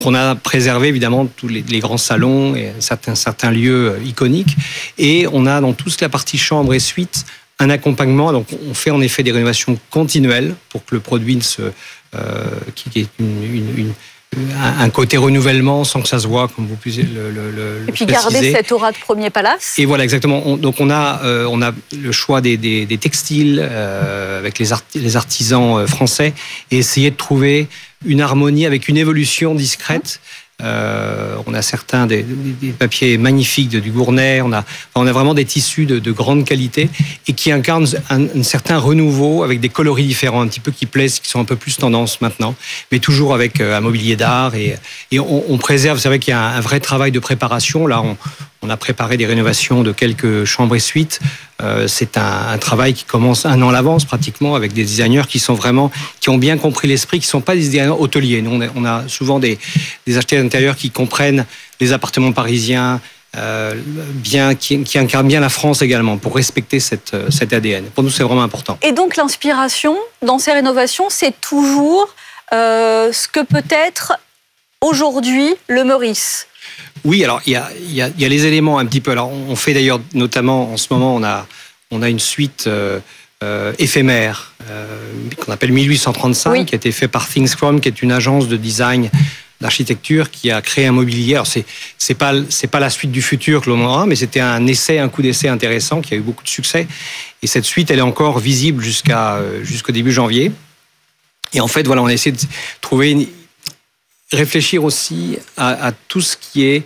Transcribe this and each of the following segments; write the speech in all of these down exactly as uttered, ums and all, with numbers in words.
On a préservé évidemment tous les, les grands salons et certains, certains lieux iconiques. Et on a dans toute la partie chambre et suite un accompagnement. Donc on fait en effet des rénovations continuelles pour que le produit ne se, euh, qui est une, une, une un côté renouvellement sans que ça se voit, comme vous puissiez le, le, le Et puis préciser. Garder cette aura de premier palace. Et voilà, exactement. On, donc on a, euh, on a le choix des, des, des textiles euh, avec les, art, les artisans français et essayer de trouver une harmonie avec une évolution discrète. Euh, on a certains des, des papiers magnifiques de, du Gournay, on a, on a vraiment des tissus de, de grande qualité et qui incarnent un, un certain renouveau avec des coloris différents, un petit peu qui plaisent, qui sont un peu plus tendance maintenant, mais toujours avec euh, un mobilier d'art et, et on, on préserve. C'est vrai qu'il y a un, un vrai travail de préparation. Là, on, on a préparé des rénovations de quelques chambres et suites. Euh, c'est un, un travail qui commence un an à l'avance pratiquement avec des designers qui sont vraiment, qui ont bien compris l'esprit, qui ne sont pas des designers hôteliers. Nous, on a, on a souvent des, des architectes d'intérieur qui comprennent les appartements parisiens, euh, bien, qui, qui incarnent bien la France également pour respecter cette, cet A D N. Pour nous, c'est vraiment important. Et donc l'inspiration dans ces rénovations, c'est toujours euh, ce que peut être aujourd'hui le Meurice. Oui, alors il y a, il y a, il y a les éléments un petit peu. Alors on fait d'ailleurs notamment en ce moment, on a, on a une suite euh, euh, éphémère euh, qu'on appelle mille huit cent trente-cinq, oui. qui a été fait par ThingsChrome, qui est une agence de design d'architecture qui a créé un mobilier. Alors c'est c'est pas c'est pas la suite du futur que l'on aura, mais c'était un essai, un coup d'essai intéressant qui a eu beaucoup de succès. Et cette suite, elle est encore visible jusqu'à jusqu'au début janvier. Et en fait, voilà, on a essayé de trouver une réfléchir aussi à, à tout ce qui est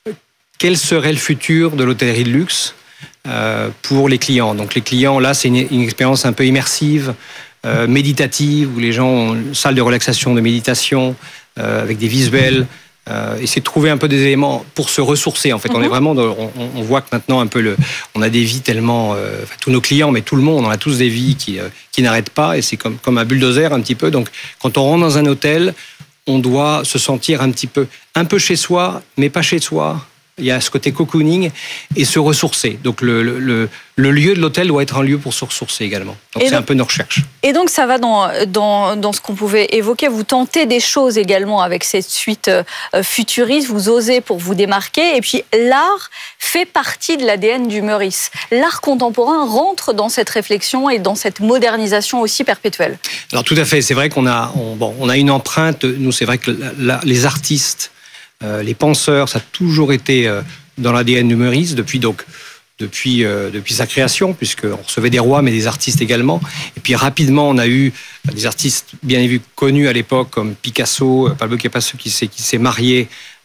quel serait le futur de l'hôtellerie de luxe euh, pour les clients. Donc les clients, là, c'est une, une expérience un peu immersive, euh, méditative, où les gens ont une salle de relaxation, de méditation, euh, avec des visuels. Euh, essayer de trouver un peu des éléments pour se ressourcer. En fait, mm-hmm. on est vraiment, dans, on, on voit que maintenant un peu le, on a des vies tellement, euh, enfin, tous nos clients, mais tout le monde, on a tous des vies qui euh, qui n'arrêtent pas, et c'est comme comme un bulldozer un petit peu. Donc, quand on rentre dans un hôtel, on doit se sentir un petit peu, un peu chez soi, mais pas chez soi. Il y a ce côté cocooning et se ressourcer. Donc le, le, le lieu de l'hôtel doit être un lieu pour se ressourcer également. Donc et c'est donc, un peu nos recherches. Et donc ça va dans, dans, dans ce qu'on pouvait évoquer. Vous tentez des choses également avec cette suite euh, futuriste. Vous osez pour vous démarquer. Et puis l'art fait partie de l'A D N du Meurice. L'art contemporain rentre dans cette réflexion et dans cette modernisation aussi perpétuelle. Alors tout à fait. C'est vrai qu'on a, on, bon, on a une empreinte. Nous, c'est vrai que la, la, les artistes, Euh, les penseurs, ça a toujours été euh, dans l'A D N du Meurice depuis donc depuis euh, depuis sa création, puisqu'on recevait des rois, mais des artistes également. Et puis rapidement, on a eu des artistes bien évidemment connus à l'époque comme Picasso, Pablo Picasso qui s'est qui s'est marié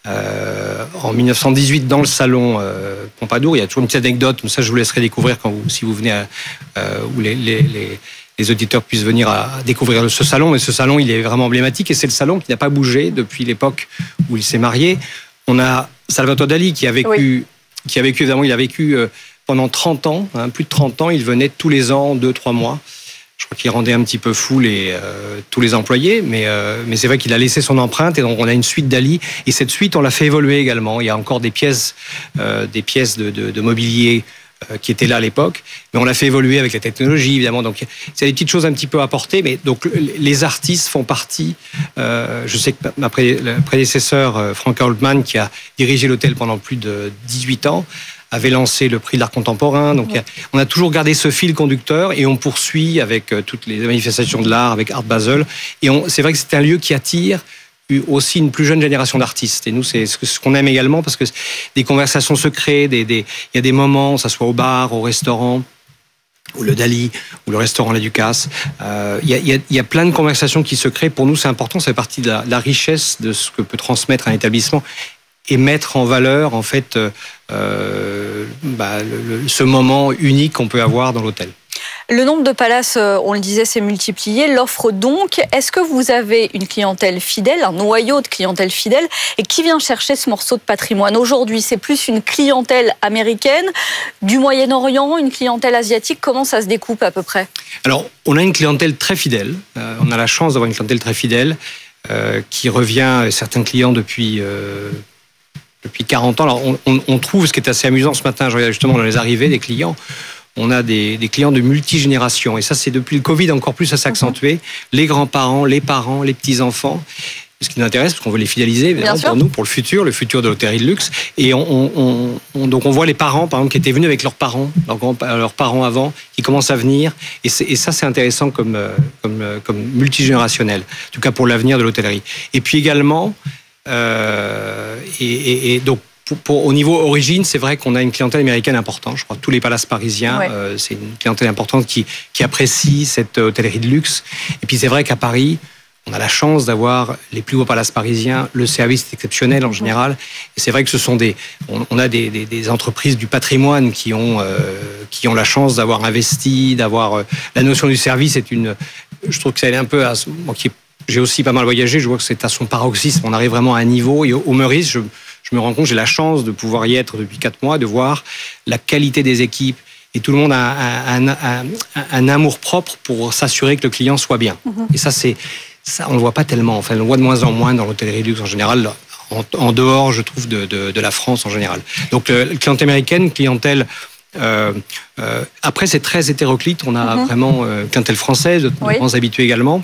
euh, en mille neuf cent dix-huit dans le salon euh, Pompadour. Il y a toujours une petite anecdote, mais ça je vous laisserai découvrir quand vous si vous venez à, euh, où les, les, les les auditeurs puissent venir à découvrir ce salon. Mais ce salon, il est vraiment emblématique et c'est le salon qui n'a pas bougé depuis l'époque où il s'est marié. On a Salvatore Dali qui a vécu, oui. qui a vécu évidemment, il a vécu pendant trente ans, hein, plus de trente ans. Il venait tous les ans, deux, trois mois. Je crois qu'il rendait un petit peu fou les, euh, tous les employés, mais, euh, mais c'est vrai qu'il a laissé son empreinte et donc on a une suite Dali. Et cette suite, on l'a fait évoluer également. Il y a encore des pièces, euh, des pièces de, de, de mobilier qui était là à l'époque, mais on l'a fait évoluer avec la technologie, évidemment. Donc, c'est des petites choses un petit peu à apporter, mais donc les artistes font partie. Euh, je sais que ma pré- prédécesseur, Franka Holtmann, qui a dirigé l'hôtel pendant plus de dix-huit ans, avait lancé le prix de l'art contemporain. Donc, ouais. on a toujours gardé ce fil conducteur et on poursuit avec toutes les manifestations de l'art, avec Art Basel. Et on, c'est vrai que c'est un lieu qui attire aussi une plus jeune génération d'artistes. Et nous, c'est ce qu'on aime également parce que des conversations se créent, des, des, il y a des moments, ça soit au bar, au restaurant, ou le Dali, ou le restaurant La Ducasse. Euh, il, y a, il, y a, il y a plein de conversations qui se créent. Pour nous, c'est important, ça fait partie de la, de la richesse de ce que peut transmettre un établissement et mettre en valeur, en fait, euh, bah, le, le, ce moment unique qu'on peut avoir dans l'hôtel. Le nombre de palaces, on le disait, s'est multiplié. L'offre donc, est-ce que vous avez une clientèle fidèle, un noyau de clientèle fidèle, et qui vient chercher ce morceau de patrimoine? Aujourd'hui, c'est plus une clientèle américaine, du Moyen-Orient, une clientèle asiatique. Comment ça se découpe à peu près? Alors, on a une clientèle très fidèle. Euh, on a la chance d'avoir une clientèle très fidèle euh, qui revient, certains clients depuis... Euh, depuis quarante ans. Alors, on, on, on trouve, ce qui est assez amusant ce matin, je regarde justement dans les arrivées des clients, on a des, des clients de multigénération. Et ça, c'est depuis le Covid encore plus, ça s'est accentué. Les grands-parents, les parents, les petits-enfants. ce qui nous intéresse, parce qu'on veut les fidéliser, évidemment, pour nous, pour le futur, le futur de l'hôtellerie de luxe. Et on, on, on, donc on voit les parents, par exemple, qui étaient venus avec leurs parents, leurs, grands, leurs parents avant, qui commencent à venir. Et, et ça, c'est intéressant comme, comme, comme multigénérationnel, en tout cas pour l'avenir de l'hôtellerie. Et puis également, euh, et, et, et donc, Pour, pour, au niveau origine, c'est vrai qu'on a une clientèle américaine importante. Je crois que tous les palaces parisiens, ouais. euh, c'est une clientèle importante qui, qui apprécie cette hôtellerie de luxe. Et puis c'est vrai qu'à Paris, on a la chance d'avoir les plus beaux palaces parisiens. Le service est exceptionnel en général. Et c'est vrai que ce sont des, on, on a des, des, des entreprises du patrimoine qui ont, euh, qui ont la chance d'avoir investi, d'avoir euh, la notion du service. Est une, je trouve que ça est un peu à, moi qui j'ai aussi pas mal voyagé, je vois que c'est à son paroxysme. On arrive vraiment à un niveau. Et au, au Meurice, je Je me rends compte, j'ai la chance de pouvoir y être depuis quatre mois, de voir la qualité des équipes. Et tout le monde a un, un, un, un amour propre pour s'assurer que le client soit bien. Mm-hmm. Et ça, c'est, ça, on ne le voit pas tellement. Enfin, on le voit de moins en moins dans l'hôtellerie de luxe en général, en, en dehors, je trouve, de, de, de la France en général. Donc, la clientèle américaine, clientèle... Euh, euh, après, c'est très hétéroclite. On a mm-hmm. vraiment euh, clientèle française, de oui. grands habitués également.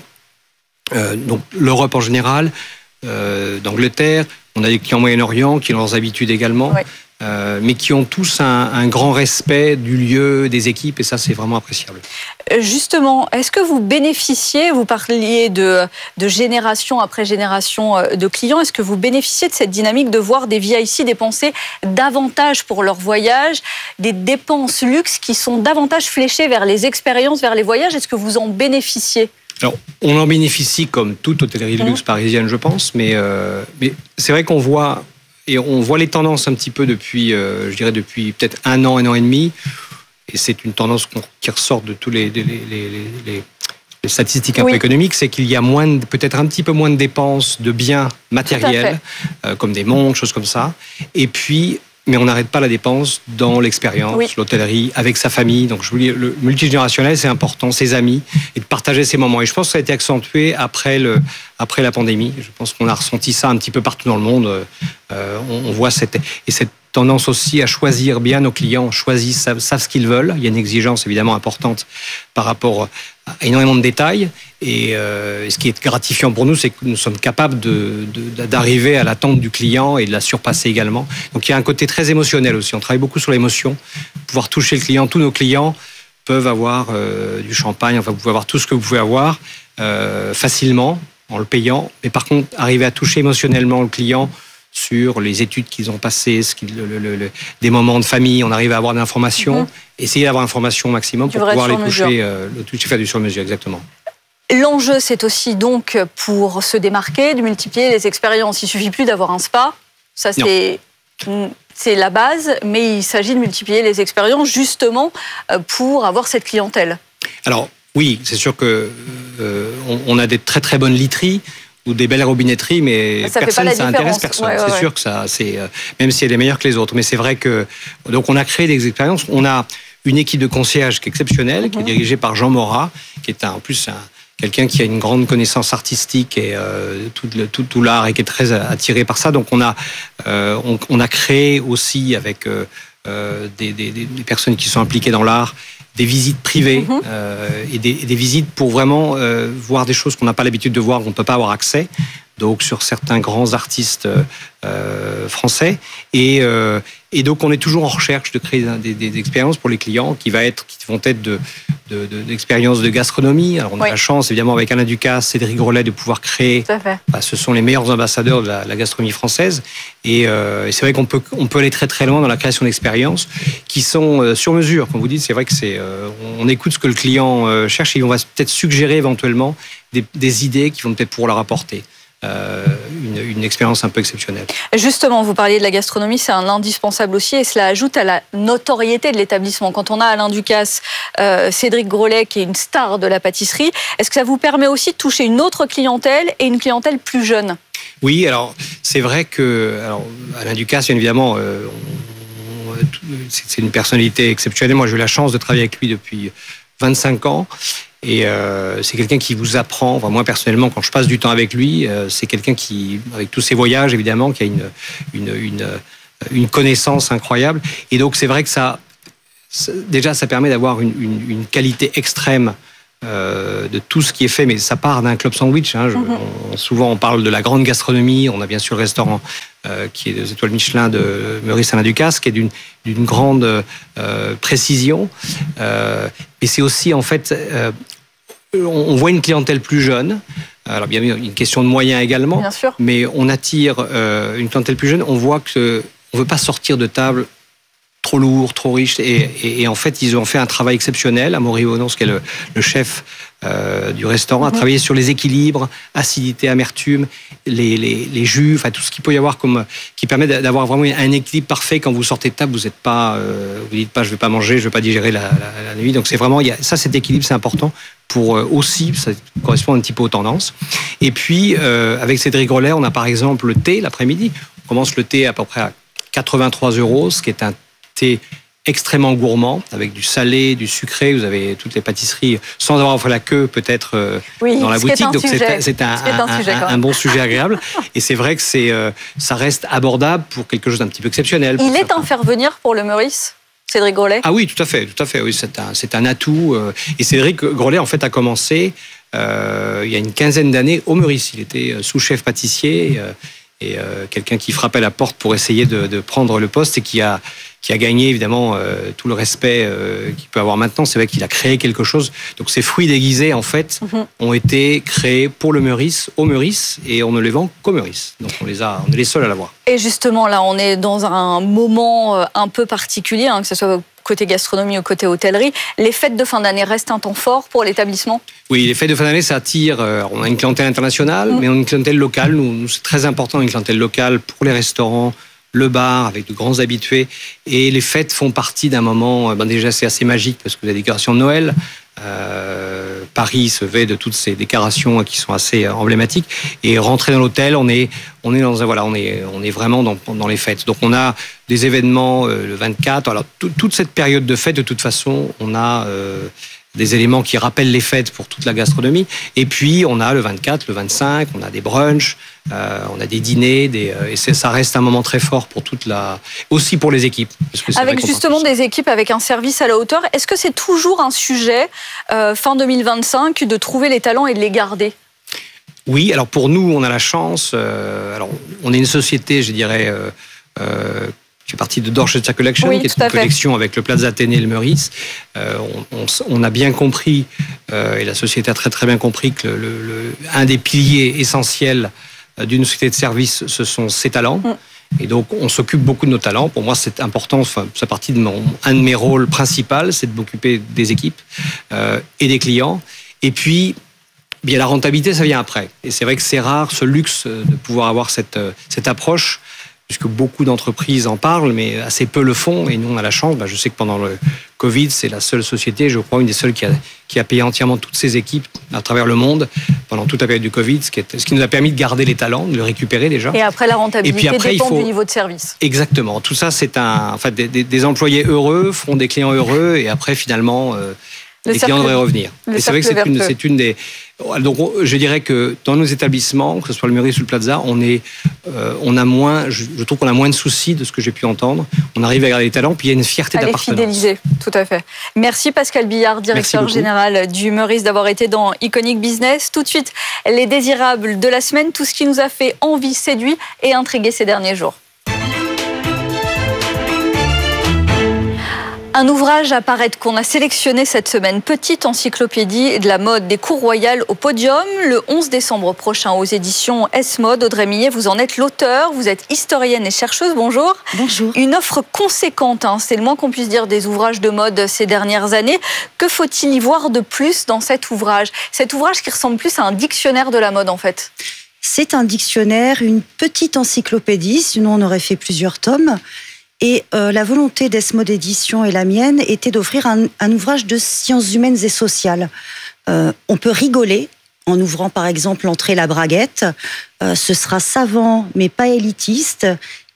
Euh, donc, l'Europe en général, euh, d'Angleterre. On a des clients au Moyen-Orient qui ont leurs habitudes également, oui. euh, mais qui ont tous un, un grand respect du lieu, des équipes, et ça, c'est vraiment appréciable. Justement, est-ce que vous bénéficiez, vous parliez de, de génération après génération de clients, est-ce que vous bénéficiez de cette dynamique de voir des V I C dépenser davantage pour leur voyage, des dépenses luxe qui sont davantage fléchées vers les expériences, vers les voyages? Est-ce que vous en bénéficiez? Alors, on en bénéficie comme toute hôtellerie de luxe parisienne, je pense, mais, euh, mais c'est vrai qu'on voit, et on voit les tendances un petit peu depuis, euh, je dirais depuis peut-être un an, un an et demi, et c'est une tendance qui ressort de tous les, les, les, les, les statistiques un oui. peu économiques, c'est qu'il y a moins de, peut-être un petit peu moins de dépenses de biens matériels, euh, comme des montres, choses comme ça, et puis mais on n'arrête pas la dépense dans l'expérience, oui. l'hôtellerie, avec sa famille. Donc, je vous dis, le multigénérationnel, c'est important, ses amis, et de partager ces moments. Et je pense que ça a été accentué après, le, après la pandémie. Je pense qu'on a ressenti ça un petit peu partout dans le monde. Euh, on, on voit cette, et cette tendance aussi à choisir bien nos clients, choisissent, savent, savent ce qu'ils veulent. Il y a une exigence évidemment importante par rapport à énormément de détails. Et euh, ce qui est gratifiant pour nous, c'est que nous sommes capables de, de, d'arriver à l'attente du client et de la surpasser également. Donc il y a un côté très émotionnel aussi. On travaille beaucoup sur l'émotion, pouvoir toucher le client. Tous nos clients peuvent avoir euh, du champagne, enfin vous pouvez avoir tout ce que vous pouvez avoir euh, facilement en le payant. Mais par contre, arriver à toucher émotionnellement le client sur les études qu'ils ont passées, ce qu'ils, le, le, le, des moments de famille, on arrive à avoir de l'information, mmh. essayer d'avoir l'information au maximum pour pouvoir les toucher, euh, le toucher, faire du sur-mesure, exactement. L'enjeu, c'est aussi donc pour se démarquer, de multiplier les expériences. Il ne suffit plus d'avoir un spa, ça c'est, c'est la base, mais il s'agit de multiplier les expériences justement pour avoir cette clientèle. Alors oui, c'est sûr que euh, on, on a des très très bonnes literies ou des belles robinetteries, mais ça personne, ça intéresse personne. Ouais, ouais, c'est ouais. sûr que ça, c'est euh, même si elle est meilleure que les autres, mais c'est vrai que donc on a créé des expériences. On a une équipe de concierge qui est exceptionnelle, mm-hmm. qui est dirigée par Jean Morat, qui est un, en plus un quelqu'un qui a une grande connaissance artistique et euh, tout, le, tout, tout l'art et qui est très attiré par ça. Donc on a, euh, on, on a créé aussi avec euh, des, des, des personnes qui sont impliquées dans l'art des visites privées mmh. euh, et, des, et des visites pour vraiment euh, voir des choses qu'on n'a pas l'habitude de voir, qu'on ne peut pas avoir accès. Donc sur certains grands artistes euh, français et, euh, et donc on est toujours en recherche de créer des, des, des expériences pour les clients qui, va être, qui vont être de, de, de, d'expériences de gastronomie. Alors on a oui. la chance évidemment avec Alain Ducasse, Cédric Grolet de pouvoir créer, bah, ce sont les meilleurs ambassadeurs de la, la gastronomie française et, euh, et c'est vrai qu'on peut, on peut aller très très loin dans la création d'expériences qui sont euh, sur mesure. Comme vous dites, c'est vrai que c'est, euh, on écoute ce que le client euh, cherche et on va peut-être suggérer éventuellement des, des idées qui vont peut-être pouvoir leur apporter. Euh, une, une expérience un peu exceptionnelle. Justement, vous parliez de la gastronomie, c'est un indispensable aussi et cela ajoute à la notoriété de l'établissement. Quand on a Alain Ducasse, euh, Cédric Grolet qui est une star de la pâtisserie, est-ce que ça vous permet aussi de toucher une autre clientèle et une clientèle plus jeune ? Oui, alors c'est vrai que alors, Alain Ducasse, bien évidemment, euh, on, on, c'est une personnalité exceptionnelle. Moi, j'ai eu la chance de travailler avec lui depuis vingt-cinq ans. Et euh, c'est quelqu'un qui vous apprend, enfin, moi personnellement, quand je passe du temps avec lui, euh, c'est quelqu'un qui, avec tous ses voyages évidemment, qui a une, une, une, une connaissance incroyable. Et donc c'est vrai que ça, ça déjà, ça permet d'avoir une, une, une qualité extrême euh, de tout ce qui est fait, mais ça part d'un club sandwich. Hein. Je, mm-hmm. on, souvent, on parle de la grande gastronomie. On a bien sûr le restaurant euh, qui est des étoiles Michelin de Meurice Alain Ducasse, qui est d'une, d'une grande euh, précision. Euh, et c'est aussi, en fait, euh, on, on voit une clientèle plus jeune. Alors bien sûr, une question de moyens également, bien sûr. Mais on attire euh, une clientèle plus jeune. On voit que on veut pas sortir de table trop lourd, trop riche. Et, et, et en fait, ils ont fait un travail exceptionnel. Amaury Bonos, qui est le, le chef euh, du restaurant, mmh. a travaillé sur les équilibres, acidité, amertume, les, les, les jus, enfin tout ce qu'il peut y avoir comme qui permet d'avoir vraiment un équilibre parfait. Quand vous sortez de table, vous n'êtes pas, euh, vous dites pas, je vais pas manger, je vais pas digérer la, la, la nuit. Donc c'est vraiment, il y a, ça, cet équilibre, c'est important pour euh, aussi, ça correspond un petit peu aux tendances. Et puis euh, avec Cédric Grolet, on a par exemple le thé l'après-midi. On commence le thé à peu près à quatre-vingt-trois euros, ce qui est un thé extrêmement gourmand, avec du salé, du sucré. Vous avez toutes les pâtisseries, sans avoir fait la queue peut-être euh, oui, dans la boutique. Donc sujet. c'est, c'est un, un, un, sujet, un, un bon sujet agréable. Et c'est vrai que c'est, euh, ça reste abordable pour quelque chose d'un petit peu exceptionnel. Il est un faire-venir pour le Meurice, Cédric Grolet. Ah oui, tout à fait, tout à fait. Oui, c'est un, c'est un atout. Euh, et Cédric Grolet, en fait, a commencé euh, il y a une quinzaine d'années au Meurice. Il était sous-chef pâtissier. Euh, et euh, quelqu'un qui frappait à la porte pour essayer de, de prendre le poste et qui a, qui a gagné évidemment euh, tout le respect euh, qu'il peut avoir maintenant. C'est vrai qu'il a créé quelque chose. Donc ces fruits déguisés, en fait, mm-hmm. ont été créés pour le Meurice, au Meurice, et on ne les vend qu'au Meurice. Donc on, les a, on est les seuls à l'avoir. Et justement, là, on est dans un moment un peu particulier, hein, que ce soit côté gastronomie ou côté hôtellerie. Les fêtes de fin d'année restent un temps fort pour l'établissement ? Oui, les fêtes de fin d'année, ça attire. Euh, on a une clientèle internationale, mmh. mais on a une clientèle locale. Nous, nous, c'est très important, une clientèle locale pour les restaurants, le bar, avec de grands habitués. Et les fêtes font partie d'un moment, ben déjà, c'est assez magique parce que la décoration de Noël, euh, Paris se vêt de toutes ces décorations qui sont assez emblématiques. Et rentrer dans l'hôtel, on est, on est dans un, voilà, on est, on est vraiment dans, dans les fêtes. Donc on a des événements euh, le vingt-quatre. Alors tout, toute cette période de fête, de toute façon, on a euh, des éléments qui rappellent les fêtes pour toute la gastronomie. Et puis on a le vingt-quatre, le vingt-cinq, on a des brunchs, euh, on a des dîners, des, euh, et c'est, ça reste un moment très fort pour toute la, aussi pour les équipes. Parce que c'est avec justement des équipes avec un service à la hauteur. Est-ce que c'est toujours un sujet euh, fin deux mille vingt-cinq de trouver les talents et de les garder ? Oui, alors pour nous, on a la chance. Euh, alors on est une société, je dirais. Euh, euh, Je fais partie de Dorchester Collection, oui, qui est une collection avec le Plaza Athénée et le Meurice. Euh, on, on, on a bien compris, euh, et la société a très très bien compris, que le, le, un des piliers essentiels d'une société de service, ce sont ses talents. Mm. Et donc, on s'occupe beaucoup de nos talents. Pour moi, c'est important. Enfin, ça fait partie de mon, un de mes rôles principaux, c'est de m'occuper des équipes euh, et des clients. Et puis, bien, la rentabilité, ça vient après. Et c'est vrai que c'est rare, ce luxe de pouvoir avoir cette, cette approche, puisque beaucoup d'entreprises en parlent, mais assez peu le font. Et nous, on a la chance. Ben, je sais que pendant le Covid, c'est la seule société, je crois, une des seules qui a, qui a payé entièrement toutes ses équipes à travers le monde pendant toute la période du Covid, ce qui, est, ce qui nous a permis de garder les talents, de les récupérer déjà. Et après, la rentabilité et puis après, dépend il faut... du niveau de service. Exactement. Tout ça, c'est un... En fait, des, des, des employés heureux feront des clients heureux, et après, finalement... Euh, les clients devraient revenir. Et c'est vrai que c'est une, c'est une des... Donc, je dirais que dans nos établissements, que ce soit le Meurice ou le Plaza, on, est, euh, on a moins, je, je trouve qu'on a moins de soucis de ce que j'ai pu entendre. On arrive à garder les talents, puis il y a une fierté à d'appartenance. Les fidéliser, tout à fait. Merci Pascal Billard, directeur général du Meurice, d'avoir été dans Iconic Business. Tout de suite, les désirables de la semaine, tout ce qui nous a fait envie, séduit et intrigué ces derniers jours. Un ouvrage à paraître qu'on a sélectionné cette semaine, Petite encyclopédie de la mode des cours royales au podium, le onze décembre prochain aux éditions S-Mode. Audrey Millet, vous en êtes l'auteur, vous êtes historienne et chercheuse, bonjour. Bonjour. Une offre conséquente, hein, c'est le moins qu'on puisse dire des ouvrages de mode ces dernières années. Que faut-il y voir de plus dans cet ouvrage ? Cet ouvrage qui ressemble plus à un dictionnaire de la mode en fait. C'est un dictionnaire, une petite encyclopédie, sinon on aurait fait plusieurs tomes. Et euh, la volonté d'S-Mode Édition et la mienne était d'offrir un, un ouvrage de sciences humaines et sociales. Euh, on peut rigoler en ouvrant par exemple l'entrée La Braguette. Euh, ce sera savant mais pas élitiste.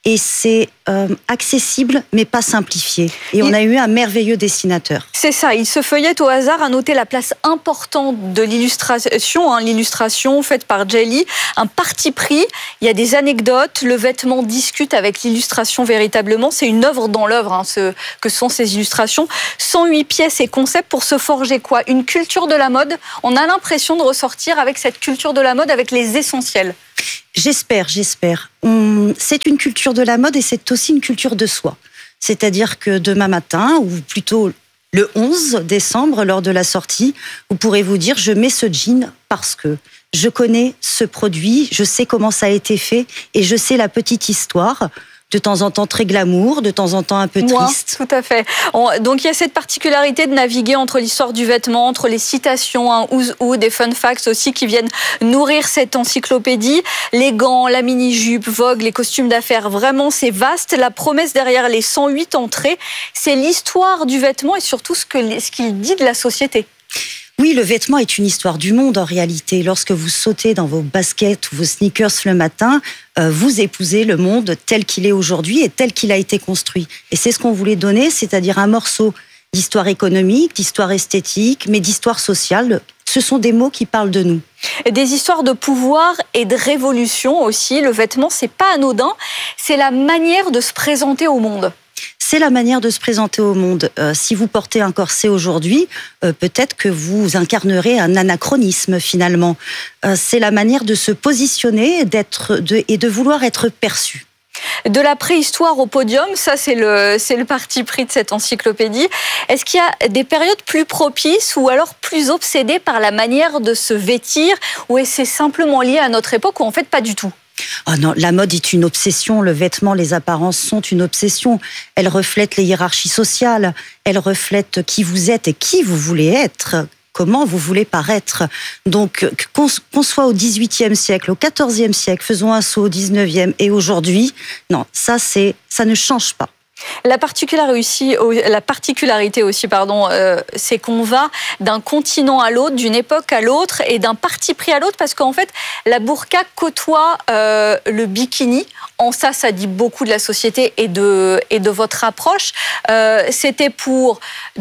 et c'est euh, accessible mais pas simplifié. Et on a eu un merveilleux dessinateur. C'est ça, il se feuillette au hasard à noter la place importante de l'illustration, hein, l'illustration faite par Jelly, un parti pris, il y a des anecdotes, le vêtement discute avec l'illustration véritablement, c'est une œuvre dans l'œuvre hein, ce, que sont ces illustrations. cent huit pièces et concepts pour se forger quoi ? Une culture de la mode, on a l'impression de ressortir avec cette culture de la mode, avec les essentiels. J'espère, j'espère. On... C'est une culture de la mode et c'est aussi une culture de soi. C'est-à-dire que demain matin, ou plutôt le onze décembre, lors de la sortie, vous pourrez vous dire, je mets ce jean parce que je connais ce produit, je sais comment ça a été fait et je sais la petite histoire. De temps en temps très glamour, de temps en temps un peu Moi, triste. Tout à fait. On, donc il y a cette particularité de naviguer entre l'histoire du vêtement, entre les citations, un who's who, des fun facts aussi qui viennent nourrir cette encyclopédie. Les gants, la mini-jupe, Vogue, les costumes d'affaires, vraiment c'est vaste. La promesse derrière les cent huit entrées, c'est l'histoire du vêtement et surtout ce, que, ce qu'il dit de la société. Oui, le vêtement est une histoire du monde en réalité. Lorsque vous sautez dans vos baskets ou vos sneakers le matin, euh, vous épousez le monde tel qu'il est aujourd'hui et tel qu'il a été construit. Et c'est ce qu'on voulait donner, c'est-à-dire un morceau d'histoire économique, d'histoire esthétique, mais d'histoire sociale. Ce sont des mots qui parlent de nous. Des histoires de pouvoir et de révolution aussi. Le vêtement, c'est pas anodin, c'est la manière de se présenter au monde. C'est la manière de se présenter au monde. Euh, si vous portez un corset aujourd'hui, euh, peut-être que vous incarnerez un anachronisme finalement. Euh, c'est la manière de se positionner d'être, de, et de vouloir être perçu. De la préhistoire au podium, ça c'est le, c'est le parti pris de cette encyclopédie. Est-ce qu'il y a des périodes plus propices ou alors plus obsédées par la manière de se vêtir, ou est-ce que c'est simplement lié à notre époque ou en fait pas du tout ? Oh non, la mode est une obsession, le vêtement, les apparences sont une obsession. Elles reflètent les hiérarchies sociales, elles reflètent qui vous êtes et qui vous voulez être, comment vous voulez paraître. Donc, qu'on, qu'on soit au dix-huitième siècle, au quatorzième siècle, faisons un saut au dix-neuvième et aujourd'hui, non, ça, c'est, ça ne change pas. La particularité aussi, la particularité aussi pardon, euh, c'est qu'on va d'un continent à l'autre, d'une époque à l'autre et d'un parti pris à l'autre, parce qu'en fait, la burqa côtoie euh, le bikini. En ça, ça dit beaucoup de la société et de, et de votre approche. Euh, c'était pour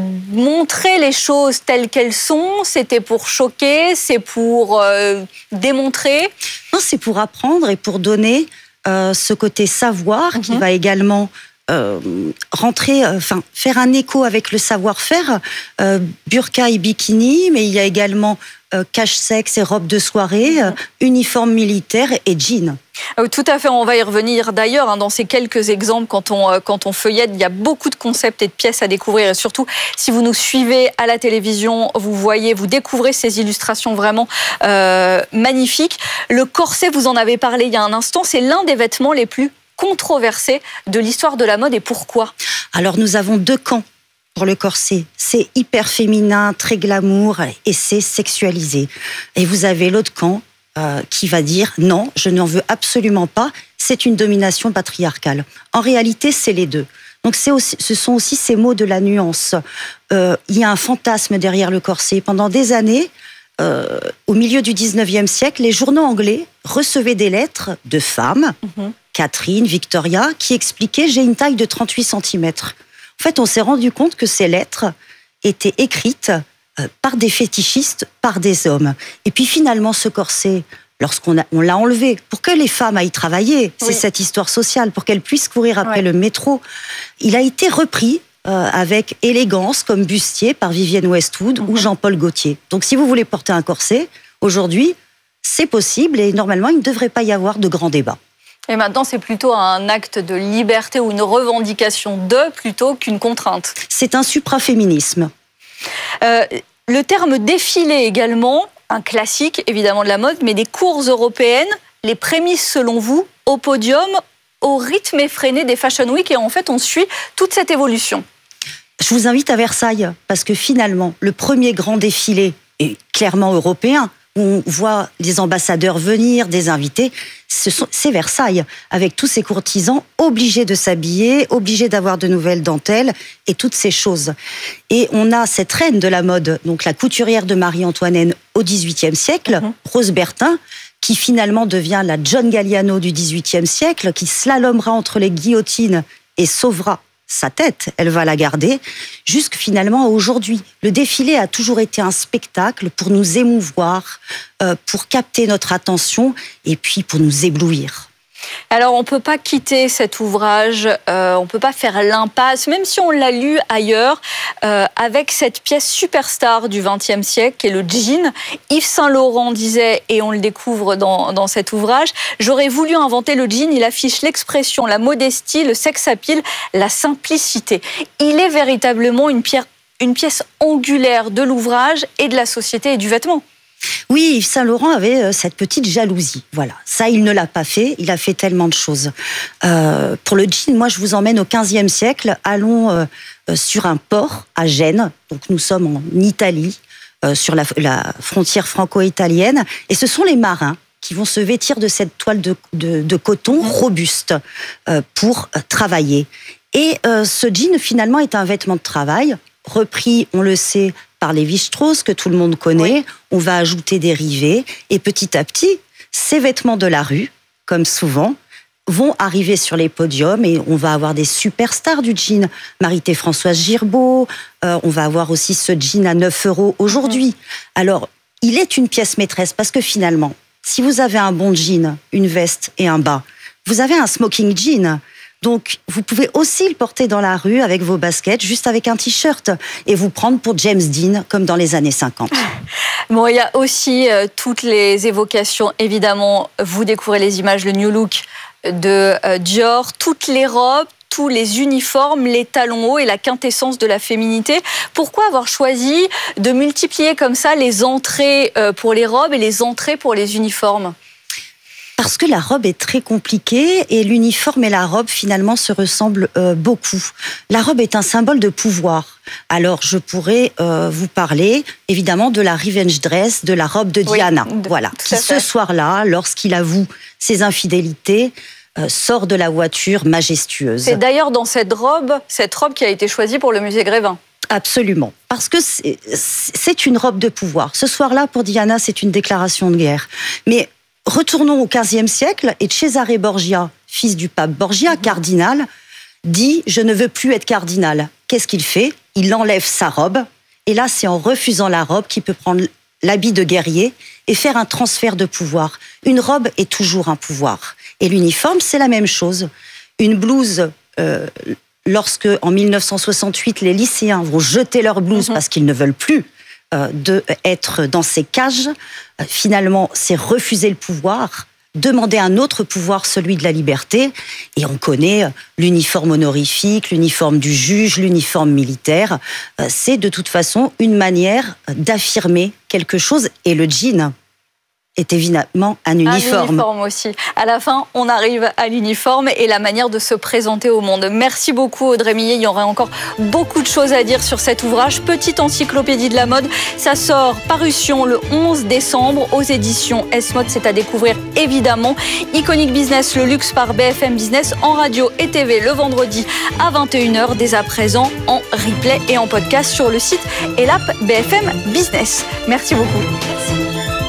montrer les choses telles qu'elles sont, c'était pour choquer, c'est pour euh, démontrer. Non, c'est pour apprendre et pour donner euh, ce côté savoir mm-hmm. qui va également... Euh, rentrer, enfin euh, faire un écho avec le savoir-faire, euh, burqa et bikini, mais il y a également euh, cache-sexe et robe de soirée, euh, uniforme militaire et jean. Tout à fait, on va y revenir d'ailleurs hein, dans ces quelques exemples quand on, euh, quand on feuillette, il y a beaucoup de concepts et de pièces à découvrir et surtout si vous nous suivez à la télévision, vous voyez, vous découvrez ces illustrations vraiment euh, magnifiques. Le corset, vous en avez parlé il y a un instant, c'est l'un des vêtements les plus controversé de l'histoire de la mode et pourquoi ? Alors nous avons deux camps pour le corset. C'est hyper féminin, très glamour et c'est sexualisé. Et vous avez l'autre camp euh, qui va dire non, je n'en veux absolument pas, c'est une domination patriarcale. En réalité, c'est les deux. Donc c'est aussi, ce sont aussi ces mots de la nuance. Euh, il y a un fantasme derrière le corset. Pendant des années, euh, au milieu du dix-neuvième siècle, les journaux anglais recevaient des lettres de femmes, mmh. Catherine, Victoria, qui expliquaient « j'ai une taille de trente-huit centimètres ». En fait, on s'est rendu compte que ces lettres étaient écrites par des fétichistes, par des hommes. Et puis finalement, ce corset, lorsqu'on a, on l'a enlevé, pour que les femmes aillent travailler, oui. c'est cette histoire sociale, pour qu'elles puissent courir après ouais. le métro, il a été repris euh, avec élégance, comme bustier, par Vivienne Westwood mm-hmm. ou Jean-Paul Gaultier. Donc si vous voulez porter un corset, aujourd'hui, c'est possible et normalement, il ne devrait pas y avoir de grands débats. Et maintenant, c'est plutôt un acte de liberté ou une revendication de plutôt qu'une contrainte. C'est un supraféminisme. Euh, le terme défilé également, un classique évidemment de la mode, mais des cours européennes, les prémices selon vous, au podium, au rythme effréné des Fashion Week et en fait on suit toute cette évolution. Je vous invite à Versailles parce que finalement, le premier grand défilé est clairement européen. On voit les ambassadeurs venir, des invités, ce sont, c'est Versailles, avec tous ces courtisans obligés de s'habiller, obligés d'avoir de nouvelles dentelles et toutes ces choses. Et on a cette reine de la mode, donc la couturière de Marie-Antoinette au dix-huitième siècle, mmh. Rose Bertin, qui finalement devient la John Galliano du dix-huitième siècle, qui slalomera entre les guillotines et sauvera sa tête, elle va la garder, jusque finalement aujourd'hui. Le défilé a toujours été un spectacle pour nous émouvoir, euh, pour capter notre attention et puis pour nous éblouir. Alors, on ne peut pas quitter cet ouvrage, euh, on ne peut pas faire l'impasse, même si on l'a lu ailleurs, euh, avec cette pièce superstar du vingtième siècle, qui est le jean. Yves Saint-Laurent disait, et on le découvre dans, dans cet ouvrage, « J'aurais voulu inventer le jean, il affiche l'expression, la modestie, le sex appeal, la simplicité. » Il est véritablement une, pierre, une pièce angulaire de l'ouvrage et de la société et du vêtement. Oui, Yves Saint-Laurent avait cette petite jalousie. Voilà, ça, il ne l'a pas fait. Il a fait tellement de choses. Euh, pour le jean, moi, je vous emmène au quinzième siècle. Allons euh, sur un port à Gênes. Donc, nous sommes en Italie, euh, sur la, la frontière franco-italienne. Et ce sont les marins qui vont se vêtir de cette toile de, de, de coton robuste euh, pour travailler. Et euh, ce jean, finalement, est un vêtement de travail, repris, on le sait, par Lévi-Strauss, que tout le monde connaît. Oui. On va ajouter des rivets. Et petit à petit, ces vêtements de la rue, comme souvent, vont arriver sur les podiums et on va avoir des superstars du jean. Marie-Françoise Girbaud, euh, on va avoir aussi ce jean à neuf euros aujourd'hui. Alors, il est une pièce maîtresse parce que finalement, si vous avez un bon jean, une veste et un bas, vous avez un smoking jean. Donc, vous pouvez aussi le porter dans la rue avec vos baskets, juste avec un t-shirt, et vous prendre pour James Dean, comme dans les années cinquante. Bon, il y a aussi euh, toutes les évocations, évidemment, vous découvrez les images, le New Look de euh, Dior, toutes les robes, tous les uniformes, les talons hauts et la quintessence de la féminité. Pourquoi avoir choisi de multiplier comme ça les entrées euh, pour les robes et les entrées pour les uniformes ? Parce que la robe est très compliquée et l'uniforme et la robe finalement se ressemblent euh, beaucoup. La robe est un symbole de pouvoir. Alors je pourrais euh, vous parler évidemment de la revenge dress, de la robe de Diana, oui, de, voilà, qui ce soir-là, lorsqu'il avoue ses infidélités, euh, sort de la voiture majestueuse. C'est d'ailleurs dans cette robe, cette robe qui a été choisie pour le musée Grévin. Absolument, parce que c'est, c'est une robe de pouvoir. Ce soir-là, pour Diana, c'est une déclaration de guerre. Mais retournons au quinzième siècle et Cesare Borgia, fils du pape Borgia, cardinal, dit « Je ne veux plus être cardinal ». Qu'est-ce qu'il fait ? Il enlève sa robe et là, c'est en refusant la robe qu'il peut prendre l'habit de guerrier et faire un transfert de pouvoir. Une robe est toujours un pouvoir. Et l'uniforme, c'est la même chose. Une blouse, euh, lorsque en mille neuf cent soixante-huit, les lycéens vont jeter leur blouse mm-hmm. parce qu'ils ne veulent plus Euh, de être dans ces cages, euh, finalement, c'est refuser le pouvoir, demander un autre pouvoir, celui de la liberté. Et on connaît euh, l'uniforme honorifique, l'uniforme du juge, l'uniforme militaire. Euh, c'est de toute façon une manière d'affirmer quelque chose. Et le jean est évidemment un uniforme. Un uniforme aussi. À la fin, on arrive à l'uniforme et la manière de se présenter au monde. Merci beaucoup Audrey Millet. Il y aurait encore beaucoup de choses à dire sur cet ouvrage. Petite encyclopédie de la mode. Ça sort, parution le onze décembre aux éditions S-Mode. C'est à découvrir évidemment. Iconic Business, le luxe par B F M Business en radio et T V le vendredi à vingt et une heures. Dès à présent en replay et en podcast sur le site et l'app B F M Business. Merci beaucoup. Merci.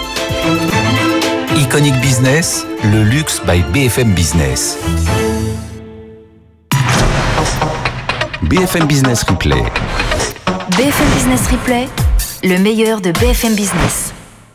Iconic Business, le luxe by B F M Business. B F M Business Replay. B F M Business Replay, le meilleur de B F M Business.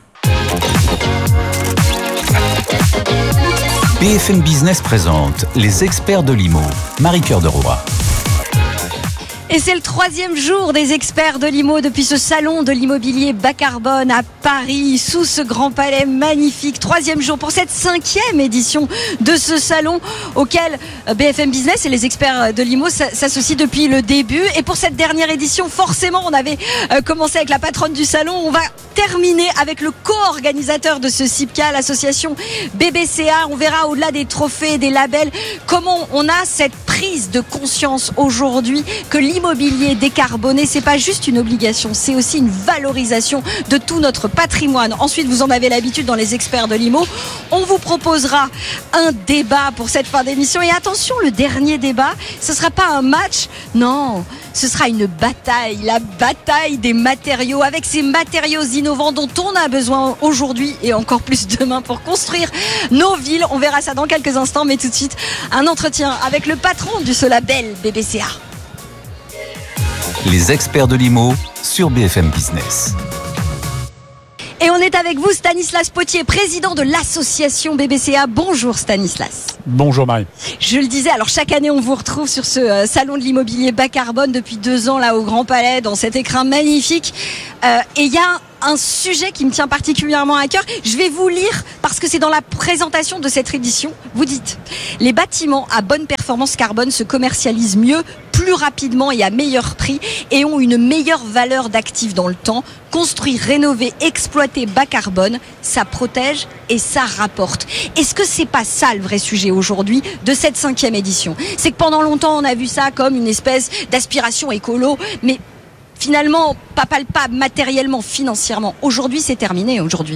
B F M Business présente les experts de l'I M O. Marie-Cœur de Roy. Et c'est le troisième jour des experts de l'I M O depuis ce salon de l'immobilier bas carbone à Paris, sous ce grand palais magnifique. Troisième jour pour cette cinquième édition de ce salon auquel B F M Business et les experts de l'I M O s'associent depuis le début. Et pour cette dernière édition, forcément, on avait commencé avec la patronne du salon. On va terminer avec le co-organisateur de ce C I P C A, l'association B B C A. On verra au-delà des trophées, des labels, comment on a cette prise de conscience aujourd'hui que l'I M O l'immobilier décarboné, c'est pas juste une obligation, c'est aussi une valorisation de tout notre patrimoine. Ensuite, vous en avez l'habitude dans les experts de l'I M O. On vous proposera un débat pour cette fin d'émission. Et attention, le dernier débat, ce sera pas un match, non, ce sera une bataille, la bataille des matériaux, avec ces matériaux innovants dont on a besoin aujourd'hui et encore plus demain pour construire nos villes. On verra ça dans quelques instants, mais tout de suite, un entretien avec le patron de ce label B B C A. Les experts de l'I M O sur B F M Business. Et on est avec vous, Stanislas Potier, président de l'association B B C A. Bonjour Stanislas. Bonjour Marie. Je le disais, alors chaque année on vous retrouve sur ce euh, salon de l'immobilier bas carbone depuis deux ans là au Grand Palais, dans cet écrin magnifique. Euh, et il y a un sujet qui me tient particulièrement à cœur. Je vais vous lire parce que c'est dans la présentation de cette édition. Vous dites: les bâtiments à bonne performance carbone se commercialisent mieux, plus rapidement et à meilleur prix et ont une meilleure valeur d'actif dans le temps. Construire, rénover, exploiter bas carbone, ça protège et ça rapporte. Est-ce que c'est pas ça le vrai sujet aujourd'hui de cette cinquième édition? C'est que pendant longtemps on a vu ça comme une espèce d'aspiration écolo, mais finalement pas palpable matériellement, financièrement. Aujourd'hui c'est terminé aujourd'hui.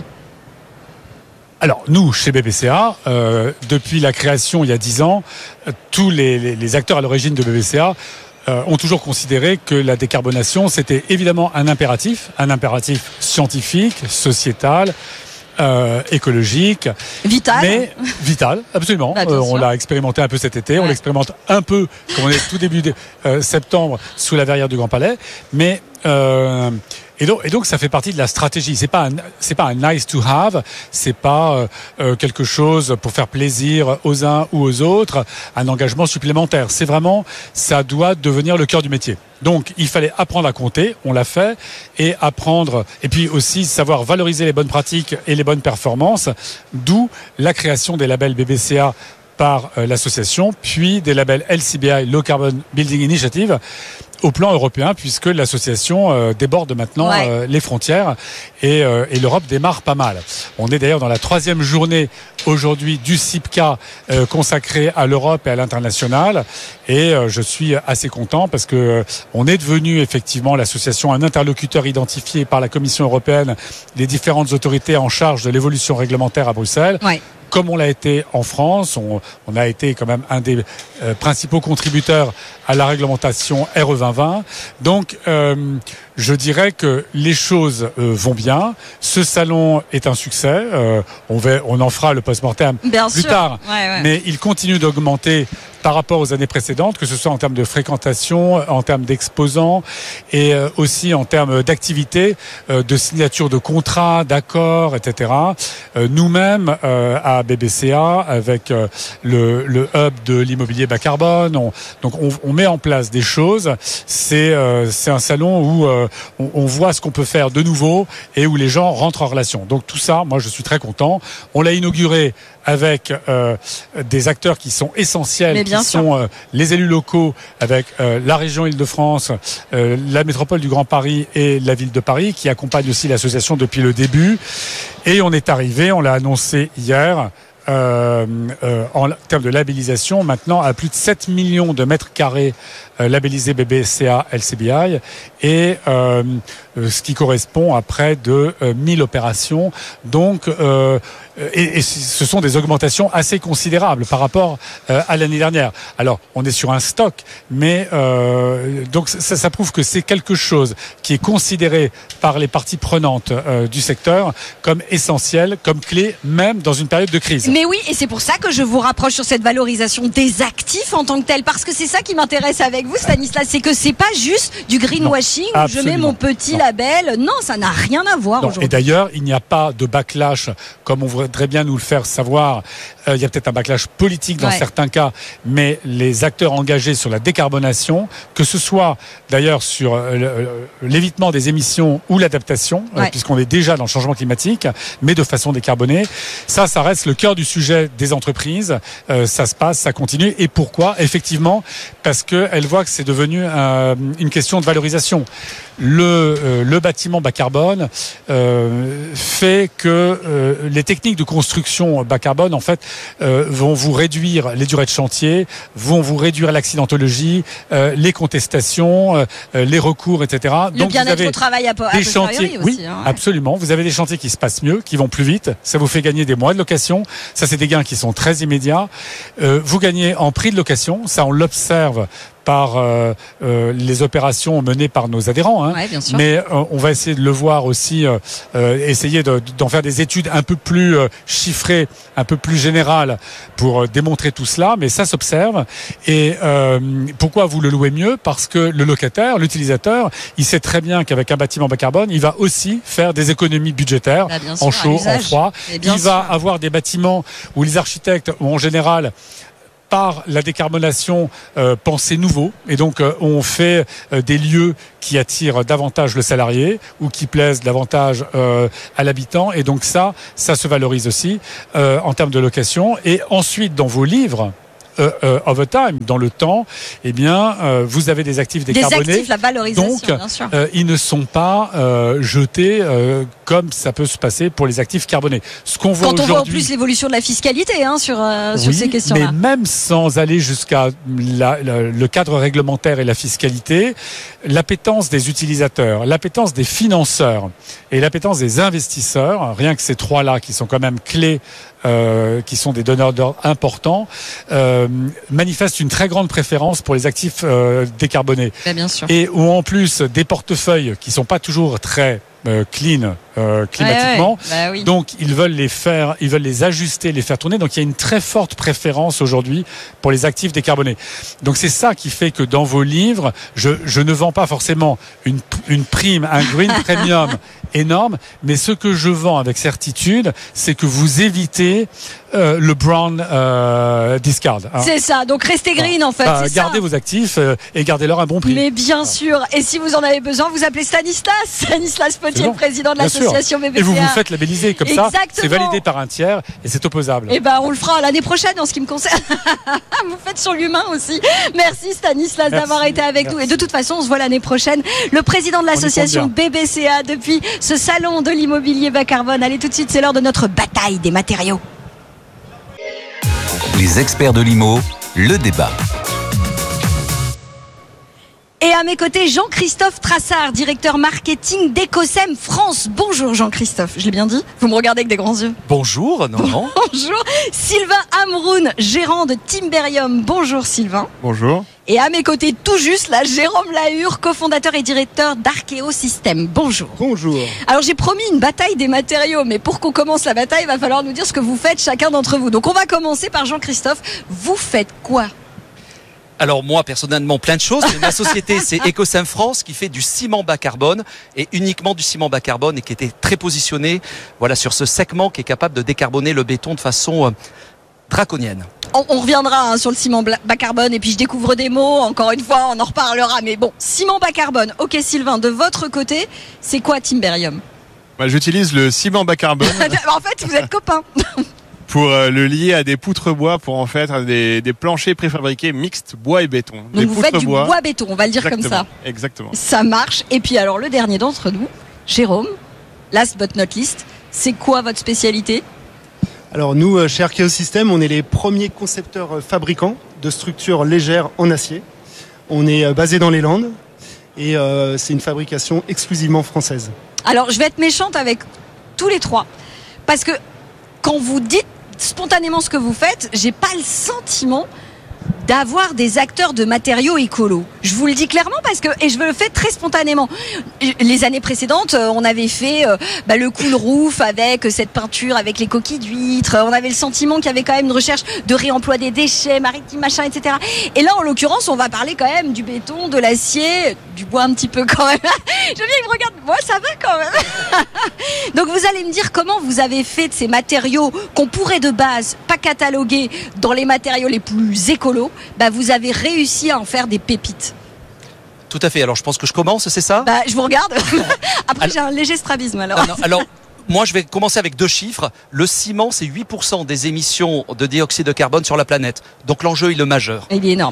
Alors nous, chez B B C A, euh, depuis la création il y a dix ans, euh, tous les, les, les acteurs à l'origine de B B C A euh, ont toujours considéré que la décarbonation, c'était évidemment un impératif, un impératif scientifique, sociétal, euh, écologique. Vital. Mais vital, absolument. Bah, euh, on l'a expérimenté un peu cet été, ouais. On l'expérimente un peu, comme on est tout début de, euh, septembre, sous la verrière du Grand Palais. Mais... Euh, Et donc, et donc, ça fait partie de la stratégie. C'est pas un, c'est pas un nice to have. C'est pas euh, quelque chose pour faire plaisir aux uns ou aux autres. Un engagement supplémentaire. C'est vraiment, ça doit devenir le cœur du métier. Donc, il fallait apprendre à compter. On l'a fait. Et apprendre, et puis aussi savoir valoriser les bonnes pratiques et les bonnes performances. D'où la création des labels B B C A par euh, l'association, puis des labels L C B I, Low Carbon Building Initiative, au plan européen, puisque l'association euh, déborde maintenant ouais. euh, les frontières et, euh, et l'Europe démarre pas mal. On est d'ailleurs dans la troisième journée aujourd'hui du CIPCA euh, consacrée à l'Europe et à l'international, et euh, je suis assez content parce que euh, on est devenu effectivement l'association un interlocuteur identifié par la Commission européenne, les différentes autorités en charge de l'évolution réglementaire à Bruxelles. Ouais. Comme on l'a été en France, on, on a été quand même un des euh, principaux contributeurs à la réglementation R E vingt vingt. Donc, euh, je dirais que les choses euh, vont bien. Ce salon est un succès. Euh, on, va, on en fera le post-mortem bien plus sûr. tard. Ouais, ouais. Mais il continue d'augmenter par rapport aux années précédentes, que ce soit en termes de fréquentation, en termes d'exposants et euh, aussi en termes d'activité, euh, de signature de contrats, d'accords, et cetera. Euh, nous-mêmes, euh, à B B C A, avec euh, le, le hub de l'immobilier bas carbone, on, donc on, on met en place des choses. C'est, euh, c'est un salon où euh, on, on voit ce qu'on peut faire de nouveau et où les gens rentrent en relation. Donc tout ça, moi je suis très content. On l'a inauguré avec euh, des acteurs qui sont essentiels, qui sont euh, les élus locaux, avec euh, la région Île-de-France, euh, la métropole du Grand Paris et la ville de Paris, qui accompagnent aussi l'association depuis le début. Et on est arrivé, on l'a annoncé hier, Euh, euh, en termes de labellisation, maintenant à plus de sept millions de mètres carrés euh, labellisés B B C A L C B I, et euh, ce qui correspond à près de euh, mille opérations. Donc, euh, et, et ce sont des augmentations assez considérables par rapport euh, à l'année dernière. Alors, on est sur un stock, mais euh, donc ça, ça prouve que c'est quelque chose qui est considéré par les parties prenantes euh, du secteur comme essentiel, comme clé, même dans une période de crise. Mais oui, et c'est pour ça que je vous rapproche sur cette valorisation des actifs en tant que tel, parce que c'est ça qui m'intéresse avec vous, Stanislas, c'est que c'est pas juste du greenwashing où je mets mon petit non. label. Non, ça n'a rien à voir non. aujourd'hui. Et d'ailleurs, il n'y a pas de backlash comme on voudrait bien nous le faire savoir. Euh, il y a peut-être un backlash politique dans ouais. certains cas, mais les acteurs engagés sur la décarbonation, que ce soit d'ailleurs sur euh, l'évitement des émissions ou l'adaptation, ouais. euh, puisqu'on est déjà dans le changement climatique, mais de façon décarbonée, ça, ça reste le cœur du sujet des entreprises. Euh, ça se passe, ça continue. Et pourquoi ? Effectivement, parce qu'elles voient que c'est devenu euh, une question de valorisation. le, euh, le bâtiment bas carbone euh, fait que euh, les techniques de construction bas carbone en fait euh, vont vous réduire les durées de chantier, vont vous réduire l'accidentologie, euh, les contestations, euh, les recours, et cetera. Le bien-être au travail à, à des chantiers, aussi, oui, hein, ouais. absolument. Vous avez des chantiers qui se passent mieux, qui vont plus vite. Ça vous fait gagner des mois de location. Ça, c'est des gains qui sont très immédiats. Euh, vous gagnez en prix de location. Ça, on l'observe par euh, euh, les opérations menées par nos adhérents, hein. Ouais, bien sûr. Mais euh, on va essayer de le voir aussi, euh, euh, essayer de, d'en faire des études un peu plus euh, chiffrées, un peu plus générales pour euh, démontrer tout cela, mais ça s'observe. Et euh, pourquoi vous le louez mieux ? Parce que le locataire, l'utilisateur, il sait très bien qu'avec un bâtiment bas carbone, il va aussi faire des économies budgétaires, bah, sûr, en chaud, en froid. Il va sûr. avoir des bâtiments où les architectes, ou en général, par la décarbonation, euh, penser nouveau. Et donc, euh, on fait euh, des lieux qui attirent davantage le salarié ou qui plaisent davantage euh, à l'habitant. Et donc ça, ça se valorise aussi euh, en termes de location. Et ensuite, dans vos livres, Euh, euh, over time, dans le temps, eh bien, euh, vous avez des actifs décarbonés. Des actifs, la valorisation, donc, bien sûr. Euh, ils ne sont pas euh, jetés euh, comme ça peut se passer pour les actifs carbonés. Ce qu'on voit Quand on aujourd'hui, voit en plus l'évolution de la fiscalité hein, sur, euh, sur oui, ces questions-là. mais même sans aller jusqu'à la, la, le cadre réglementaire et la fiscalité, l'appétence des utilisateurs, l'appétence des financeurs et l'appétence des investisseurs, rien que ces trois-là qui sont quand même clés, euh, qui sont des donneurs d'ordre importants, euh, manifestent une très grande préférence pour les actifs euh, décarbonés. Ben, bien sûr. Et où en plus des portefeuilles qui sont pas toujours très euh, clean euh, climatiquement, ouais, ouais. Bah, oui. donc ils veulent les faire, ils veulent les ajuster, les faire tourner. Donc il y a une très forte préférence aujourd'hui pour les actifs décarbonés. Donc c'est ça qui fait que dans vos livres, je, je ne vends pas forcément une, une prime, un green premium énorme, mais ce que je vends avec certitude, c'est que vous évitez euh, le brown euh, discard. Hein. C'est ça, donc restez green en fait. Bah, c'est gardez ça. vos actifs euh, et gardez-leur un bon prix. Mais bien sûr, et si vous en avez besoin, vous appelez Stanislas, Stanislas Potier, bon. le président de Bien l'association sûr. B B C A. Et vous vous faites labelliser comme ça, Exactement. c'est validé par un tiers et c'est opposable. Eh ben, on le fera l'année prochaine en ce qui me concerne. Vous faites sur l'humain aussi. Merci Stanislas Merci. d'avoir été avec Merci. nous. Et de toute façon, on se voit l'année prochaine. Le président de l'association B B C A depuis ce salon de l'immobilier bas carbone. Allez, tout de suite, c'est l'heure de notre bataille des matériaux. Les experts de l'I M O, le débat. Et à mes côtés, Jean-Christophe Trassard, directeur marketing d'Ecosem France. Bonjour Jean-Christophe, je l'ai bien dit. Vous me regardez avec des grands yeux. Bonjour, non, non. Bonjour. Sylvain Amroun, gérant de Timberium. Bonjour Sylvain. Bonjour. Et à mes côtés, tout juste, là, Jérôme Lahure, cofondateur et directeur d'Archeo System. Bonjour. Bonjour. Alors j'ai promis une bataille des matériaux, mais pour qu'on commence la bataille, il va falloir nous dire ce que vous faites chacun d'entre vous. Donc on va commencer par Jean-Christophe. Vous faites quoi ? Alors moi, personnellement, plein de choses. Mais ma société, c'est Ecosem France, qui fait du ciment bas carbone, et uniquement du ciment bas carbone, et qui était très positionné voilà, sur ce segment qui est capable de décarboner le béton de façon euh, draconienne. On, on reviendra hein, sur le ciment bas carbone, et puis je découvre des mots, encore une fois, on en reparlera. Mais bon, ciment bas carbone. Ok Sylvain, de votre côté, c'est quoi Timberium ? Bah, j'utilise le ciment bas carbone En fait, vous êtes copains. pour euh, le lier à des poutres bois pour en faire des, des planchers préfabriqués mixtes bois et béton. Donc des vous faites du bois béton, on va le dire Exactement. comme ça. Exactement. Ça marche. Et puis alors le dernier d'entre nous, Jérôme, last but not least, c'est quoi votre spécialité ? Alors nous, euh, chez Archeo System, on est les premiers concepteurs euh, fabricants de structures légères en acier. On est euh, basé dans les Landes et euh, c'est une fabrication exclusivement française. Alors je vais être méchante avec tous les trois, parce que quand vous dites spontanément ce que vous faites, j'ai pas le sentiment d'avoir des acteurs de matériaux écolos. Je vous le dis clairement parce que, et je le fais très spontanément. Les années précédentes, on avait fait euh, bah, le cool roof avec cette peinture, avec les coquilles d'huîtres. On avait le sentiment qu'il y avait quand même une recherche de réemploi des déchets maritimes, machin, et cetera. Et là, en l'occurrence, on va parler quand même du béton, de l'acier, du bois un petit peu quand même. Je veux bien, il me regarde. Moi, ça va quand même. Donc, vous allez me dire comment vous avez fait de ces matériaux qu'on pourrait de base pas cataloguer dans les matériaux les plus écolos. Bah, vous avez réussi à en faire des pépites. Tout à fait. Alors je pense que je commence, c'est ça ? Bah, je vous regarde. Après, alors, j'ai un léger strabisme alors. Non, non, alors, moi je vais commencer avec deux chiffres. Le ciment, c'est huit pour cent des émissions de dioxyde de carbone sur la planète. Donc l'enjeu, il est majeur. Il est énorme.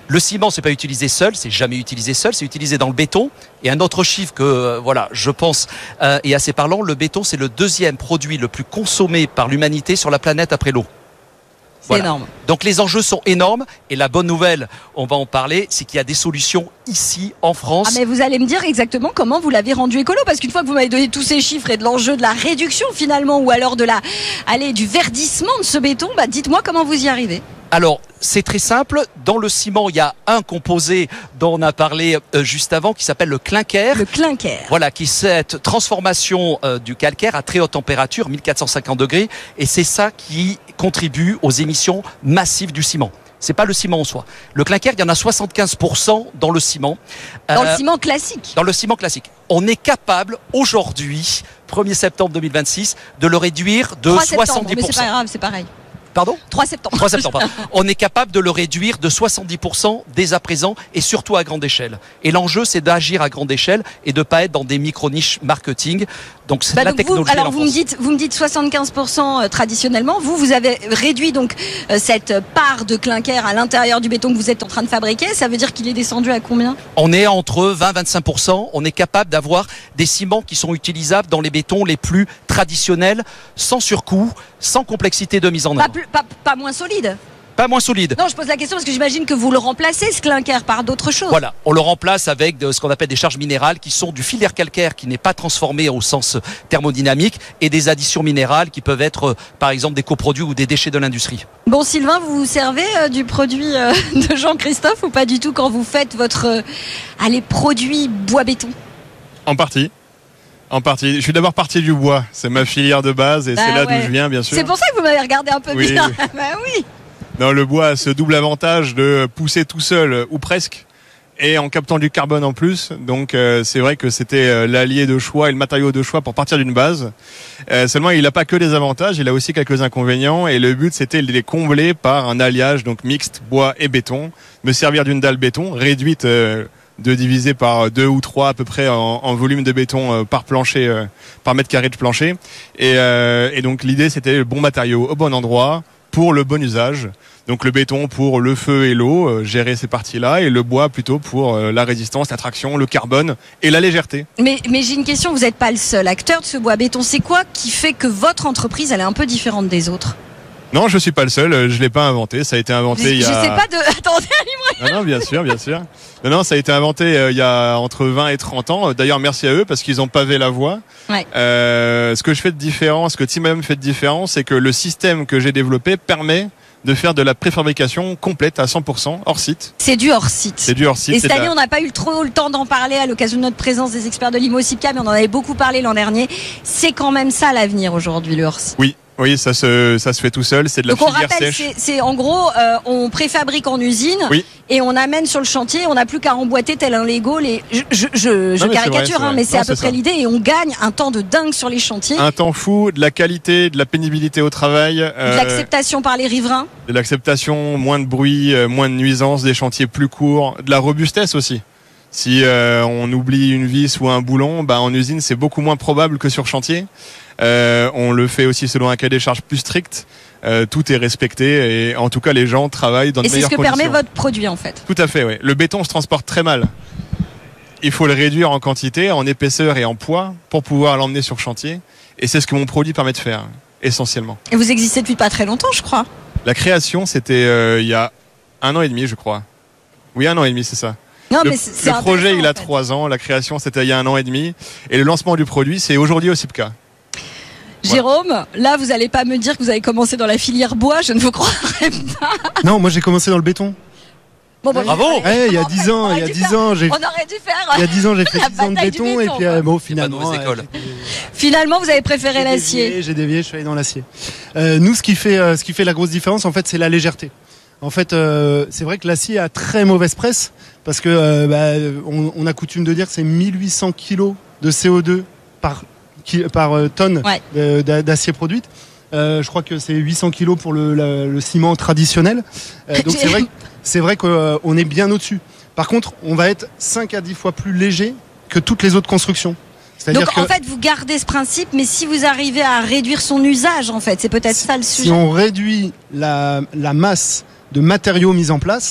Le ciment, c'est pas utilisé seul, c'est jamais utilisé seul, c'est utilisé dans le béton. Et un autre chiffre que, euh, voilà, je pense euh, est assez parlant, le béton, c'est le deuxième produit le plus consommé par l'humanité sur la planète après l'eau. C'est Voilà. énorme. Donc les enjeux sont énormes et la bonne nouvelle, on va en parler, c'est qu'il y a des solutions ici en France. Ah mais vous allez me dire exactement comment vous l'avez rendu écolo, parce qu'une fois que vous m'avez donné tous ces chiffres et de l'enjeu de la réduction finalement, ou alors de la, allez, du verdissement de ce béton, bah dites-moi comment vous y arrivez. Alors, c'est très simple. Dans le ciment, il y a un composé dont on a parlé euh, juste avant qui s'appelle le clinker. Le clinker. Voilà, qui est cette transformation euh, du calcaire à très haute température, mille quatre cent cinquante degrés. Et c'est ça qui contribue aux émissions massives du ciment. C'est pas le ciment en soi. Le clinker, il y en a soixante-quinze pour cent dans le ciment. Dans Euh, le ciment classique. Dans le ciment classique. On est capable, aujourd'hui, premier septembre deux mille vingt-six, de le réduire de trois septembre, soixante-dix pour cent. mais c'est pas grave, c'est pareil. Pardon ? trois septembre. trois septembre. pardon. On est capable de le réduire de soixante-dix pour cent dès à présent et surtout à grande échelle. Et l'enjeu, c'est d'agir à grande échelle et de ne pas être dans des micro-niches marketing. Donc, c'est Bah la donc technologie. vous, alors elle vous me enfonce. dites, vous me dites soixante-quinze pour cent traditionnellement. Vous, vous avez réduit donc euh, cette part de clinker à l'intérieur du béton que vous êtes en train de fabriquer. Ça veut dire qu'il est descendu à combien ? On est entre vingt et vingt-cinq pour cent. On est capable d'avoir des ciments qui sont utilisables dans les bétons les plus traditionnels, sans surcoût, sans complexité de mise en Pas, œuvre. plus, pas, pas moins solide. Pas moins solide. Non, je pose la question parce que j'imagine que vous le remplacez, ce clinker, par d'autres choses. Voilà, on le remplace avec de, ce qu'on appelle des charges minérales qui sont du filaire calcaire qui n'est pas transformé au sens thermodynamique et des additions minérales qui peuvent être euh, par exemple des coproduits ou des déchets de l'industrie. Bon, Sylvain, vous vous servez euh, du produit euh, de Jean-Christophe ou pas du tout quand vous faites votre euh, allez, produit bois-béton ? En partie. En partie. Je suis d'abord parti du bois. C'est ma filière de base et Bah c'est là ouais. d'où je viens, bien sûr. C'est pour ça que vous m'avez regardé un peu Oui, bien. oui. Bah oui. Non, le bois a ce double avantage de pousser tout seul, euh, ou presque, et en captant du carbone en plus. Donc euh, c'est vrai que c'était euh, l'allié de choix et le matériau de choix pour partir d'une base. Euh, seulement, il n'a pas que des avantages, il a aussi quelques inconvénients. Et le but, c'était de les combler par un alliage donc mixte bois et béton. Me servir d'une dalle béton réduite euh, de diviser par deux ou trois à peu près en, en volume de béton euh, par plancher, euh, par mètre carré de plancher. Et, euh, et donc l'idée, c'était le bon matériau au bon endroit pour le bon usage. Donc le béton pour le feu et l'eau, euh, gérer ces parties-là, et le bois plutôt pour euh, la résistance, la traction, le carbone et la légèreté. Mais, mais j'ai une question, vous n'êtes pas le seul acteur de ce bois-béton. C'est quoi qui fait que votre entreprise, elle est un peu différente des autres ? Non, je suis pas le seul, euh, je l'ai pas inventé, ça a été inventé Je il y a... sais pas de... Attendez, Non, non, bien sûr, bien sûr. Non, non, ça a été inventé euh, il y a entre vingt et trente ans. D'ailleurs, merci à eux parce qu'ils ont pavé la voie. Ouais. Euh, ce que je fais de différent, ce que Team M fait de différent, c'est que le système que j'ai développé permet de faire de la préfabrication complète à cent pour cent hors site. C'est du hors site. C'est du hors site. Et c'est cette de la- année, on n'a pas eu trop le temps d'en parler à l'occasion de notre présence des experts de l'I M O Sipca, mais on en avait beaucoup parlé l'an dernier. C'est quand même ça l'avenir aujourd'hui, le hors site. Oui, oui, ça se, ça se fait tout seul. C'est de la Donc on filière rappelle, sèche. c'est, c'est en gros, euh, on préfabrique en usine Oui. et on amène sur le chantier. On n'a plus qu'à emboîter tel un Lego. Les... Je, je, je, je Non, mais c'est caricature, vrai, c'est hein, vrai. mais c'est Non, à peu c'est près ça. l'idée. Et on gagne un temps de dingue sur les chantiers. Un temps fou, de la qualité, de la pénibilité au travail, De euh, l'acceptation par les riverains. de l'acceptation, moins de bruit, euh, moins de nuisances, des chantiers plus courts, de la robustesse aussi. Si euh, on oublie une vis ou un boulon, bah, en usine c'est beaucoup moins probable que sur chantier. Euh, on le fait aussi selon un cahier des charges plus strict. Euh, tout est respecté et en tout cas les gens travaillent dans de Et c'est ce meilleures que conditions. permet votre produit en fait. Tout à fait, oui. Le béton se transporte très mal. Il faut le réduire en quantité, en épaisseur et en poids pour pouvoir l'emmener sur chantier. Et c'est ce que mon produit permet de faire, essentiellement. Et vous existez depuis pas très longtemps, je crois. La création, c'était euh, il y a un an et demi, je crois. Oui, un an et demi, c'est ça. Non, le mais c'est, c'est le projet, intéressant, il a en fait. trois ans. La création, c'était il y a un an et demi. Et le lancement du produit, c'est aujourd'hui au Sipca. Jérôme, là, vous allez pas me dire que vous avez commencé dans la filière bois, je ne vous croirais pas. Non, moi j'ai commencé dans le béton. Bon, bah, Bravo. Ouais, il y a en fait, dix ans, on aurait il y a dû dix faire- ans, j'ai On aurait dû faire. il y a dix ans, j'ai fait La dix ans de bataille du béton, et béton, puis quoi. euh, bon, Pas de finalement, mauvaise euh, école. Finalement, vous avez préféré j'ai l'acier. dévié, J'ai dévié, je suis allé dans l'acier. Euh, nous, ce qui fait, euh, ce qui fait la grosse différence, en fait, c'est la légèreté. En fait, euh, c'est vrai que l'acier a très mauvaise presse parce que euh, bah, on, on a coutume de dire que c'est mille huit cents kilos de C O deux par qui- par euh, tonne Ouais. de- d'a- d'acier produite. Euh, je crois que c'est huit cents kilos pour le, la- le ciment traditionnel. Euh, donc c'est vrai, que- c'est vrai qu'on est bien au-dessus. Par contre, on va être cinq à dix fois plus léger que toutes les autres constructions. C'est-à-dire Donc que en fait, vous gardez ce principe, mais si vous arrivez à réduire son usage, en fait, c'est peut-être ça le si sujet. on réduit la, la masse de matériaux mis en place,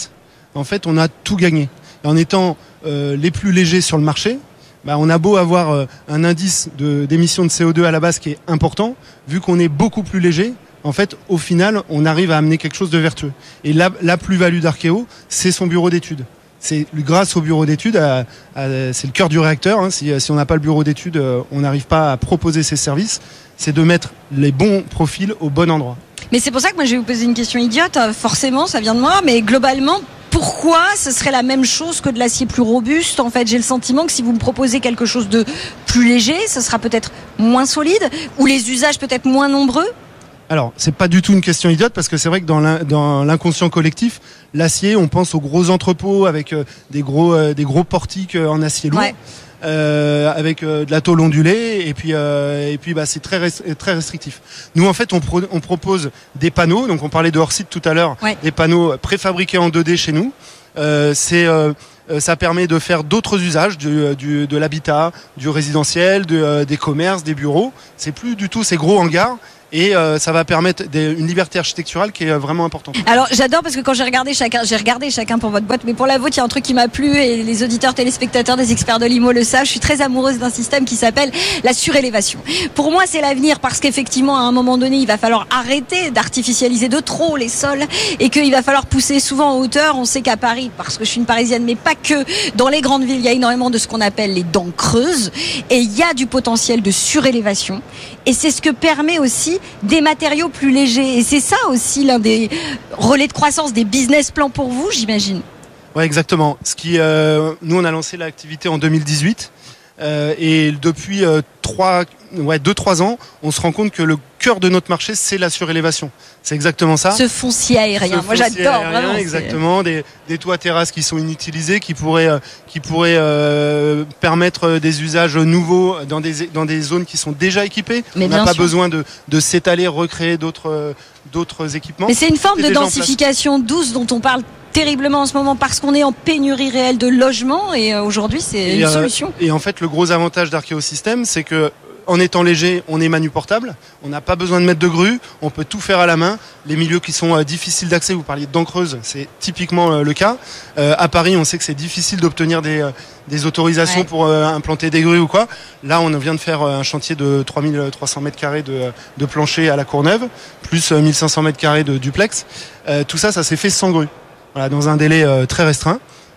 en fait, on a tout gagné. En étant euh, les plus légers sur le marché, bah, on a beau avoir euh, un indice de, d'émission de C O deux à la base qui est important, vu qu'on est beaucoup plus léger, en fait, au final, on arrive à amener quelque chose de vertueux. Et la, la plus-value d'Arkeo, c'est son bureau d'études. C'est grâce au bureau d'études, à, à, c'est le cœur du réacteur. Hein. Si, si on n'a pas le bureau d'études, euh, on n'arrive pas à proposer ces services. C'est de mettre les bons profils au bon endroit. Mais c'est pour ça que moi je vais vous poser une question idiote. Forcément, ça vient de moi, mais globalement, pourquoi ce serait la même chose que de l'acier plus robuste? En fait, j'ai le sentiment que si vous me proposez quelque chose de plus léger, ce sera peut-être moins solide, ou les usages peut-être moins nombreux. Alors, c'est pas du tout une question idiote, parce que c'est vrai que dans, l'in- dans l'inconscient collectif, l'acier, on pense aux gros entrepôts avec euh, des gros euh, des gros portiques euh, en acier lourd, Ouais. euh, avec euh, de la tôle ondulée, et puis euh, et puis bah c'est très res- très restrictif. Nous, en fait, on, pro- on propose des panneaux. Donc, on parlait de hors-site tout à l'heure, Ouais. des panneaux préfabriqués en deux D chez nous. Euh, c'est euh, euh, ça permet de faire d'autres usages, du, du, de l'habitat, du résidentiel, de, euh, des commerces, des bureaux. C'est plus du tout ces gros hangars. Et euh, ça va permettre des, une liberté architecturale qui est vraiment importante. Alors j'adore parce que quand j'ai regardé chacun, j'ai regardé chacun pour votre boîte, mais pour la vôtre, il y a un truc qui m'a plu et les auditeurs, téléspectateurs des experts de l'I M O le savent. Je suis très amoureuse d'un système qui s'appelle la surélévation. Pour moi, c'est l'avenir parce qu'effectivement, à un moment donné, il va falloir arrêter d'artificialiser de trop les sols et qu'il va falloir pousser souvent en hauteur. On sait qu'à Paris, parce que je suis une Parisienne, mais pas que, dans les grandes villes, il y a énormément de ce qu'on appelle les dents creuses et il y a du potentiel de surélévation. Et c'est ce que permet aussi des matériaux plus légers. Et c'est ça aussi l'un des relais de croissance, des business plans pour vous, j'imagine. Ouais, exactement. Ce qui, euh, nous, on a lancé l'activité en deux mille dix-huit. Euh, et depuis euh, trois, ouais, deux trois ans, on se rend compte que le cœur de notre marché, c'est la surélévation. C'est exactement ça. Ce foncier aérien, Ce moi foncier j'adore aérien, vraiment. exactement, des, des toits terrasses qui sont inutilisés, qui pourraient, euh, qui pourraient euh, permettre des usages nouveaux dans des, dans des zones qui sont déjà équipées. Mais on n'a bien pas sûr. besoin de, de s'étaler, recréer d'autres, euh, d'autres équipements. Mais c'est une forme C'est de déjà en place. densification douce dont on parle terriblement en ce moment parce qu'on est en pénurie réelle de logements et euh, aujourd'hui c'est Et, une euh, solution. Et en fait, le gros avantage d'Arkeo System, c'est que en étant léger, on est manuportable. On n'a pas besoin de mettre de grue. On peut tout faire à la main. Les milieux qui sont euh, difficiles d'accès, vous parliez de dents creuses, c'est typiquement euh, le cas. Euh, à Paris, on sait que c'est difficile d'obtenir des, euh, des autorisations Ouais. pour euh, implanter des grues ou quoi. Là, on vient de faire euh, un chantier de trois mille trois cents mètres carrés de, de plancher à la Courneuve, plus euh, mille cinq cents mètres carrés de duplex. Euh, tout ça, ça s'est fait sans grue. Voilà, dans un délai euh, très restreint.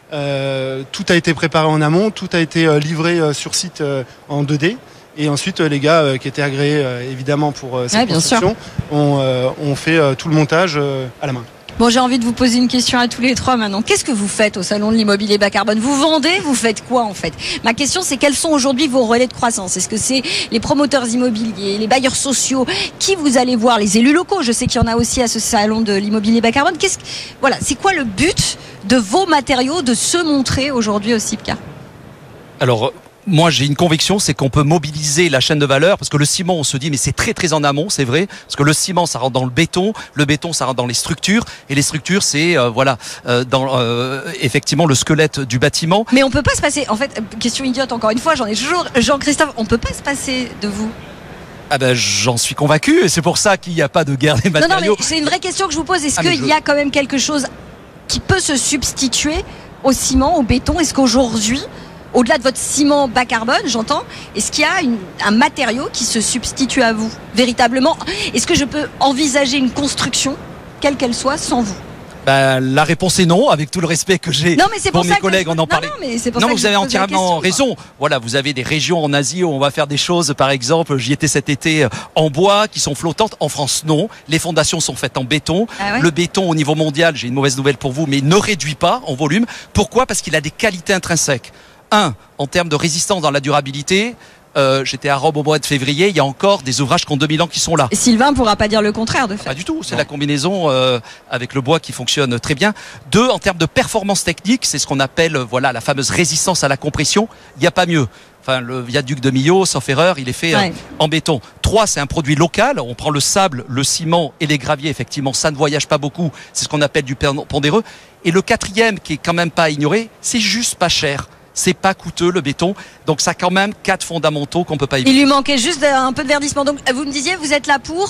Euh, tout a été préparé en amont, tout a été euh, livré euh, sur site euh, en deux D. Et ensuite, euh, les gars euh, qui étaient agréés euh, évidemment pour euh, cette Ouais, bien construction ont, euh, ont fait euh, tout le montage euh, à la main. Bon, j'ai envie de vous poser une question à tous les trois maintenant. Qu'est-ce que vous faites au salon de l'immobilier bas carbone? Vous vendez? Vous faites quoi en fait? Ma question c'est quels sont aujourd'hui vos relais de croissance? Est-ce que c'est les promoteurs immobiliers, les bailleurs sociaux? Qui vous allez voir? Les élus locaux? Je sais qu'il y en a aussi à ce salon de l'immobilier bas carbone. Qu'est-ce que... Voilà, c'est quoi le but de vos matériaux de se montrer aujourd'hui au CIPCA? Alors, moi, j'ai une conviction, c'est qu'on peut mobiliser la chaîne de valeur, parce que le ciment, on se dit, mais c'est très très en amont, c'est vrai, parce que le ciment, ça rentre dans le béton, le béton, ça rentre dans les structures, et les structures, c'est euh, voilà, euh, dans euh, effectivement le squelette du bâtiment. Mais on peut pas se passer. En fait, question idiote encore une fois, j'en ai toujours. Jean-Christophe, on peut pas se passer de vous. Ah ben, j'en suis convaincu, et c'est pour ça qu'il n'y a pas de guerre des Non, non, matériaux. mais c'est une vraie question que je vous pose. Est-ce Ah, mais qu'il je- y a quand même quelque chose qui peut se substituer au ciment, au béton? Est-ce qu'aujourd'hui, au-delà de votre ciment bas carbone, j'entends, est-ce qu'il y a une- un matériau qui se substitue à vous, véritablement? Est-ce que je peux envisager une construction, quelle qu'elle soit, sans vous? Ben, la réponse est non, avec tout le respect que j'ai Non, mais c'est pour pour mes ça que collègues, je- on en non, parlait. non, mais c'est pour Non, ça mais que vous je avez pose la entièrement question, raison. Voilà, vous avez des régions en Asie où on va faire des choses, par exemple, j'y étais cet été, en bois, qui sont flottantes. En France, non. Les fondations sont faites en béton. Ah ouais? Le béton, au niveau mondial, j'ai une mauvaise nouvelle pour vous, mais ne réduit pas en volume. Pourquoi? Parce qu'il a des qualités intrinsèques. Un, en termes de résistance dans la durabilité. Euh, j'étais à Rome au mois de février, il y a encore des ouvrages qui ont deux mille ans qui sont là. Et Sylvain pourra pas dire le contraire de fait. Pas du tout, c'est la combinaison euh, avec le bois qui fonctionne très bien. Deux, en termes de performance technique, c'est ce qu'on appelle euh, voilà la fameuse résistance à la compression. Il n'y a pas mieux. Enfin, le viaduc de Millau, sauf erreur, il est fait Ouais. euh, en béton. Trois, c'est un produit local. On prend le sable, le ciment et les graviers. Effectivement, ça ne voyage pas beaucoup. C'est ce qu'on appelle du pondéreux. Et le quatrième, qui est quand même pas à ignorer, c'est juste pas cher. C'est pas coûteux le béton, donc ça a quand même quatre fondamentaux qu'on peut pas éviter. Il lui manquait juste un peu de verdissement. Donc vous me disiez, vous êtes là pour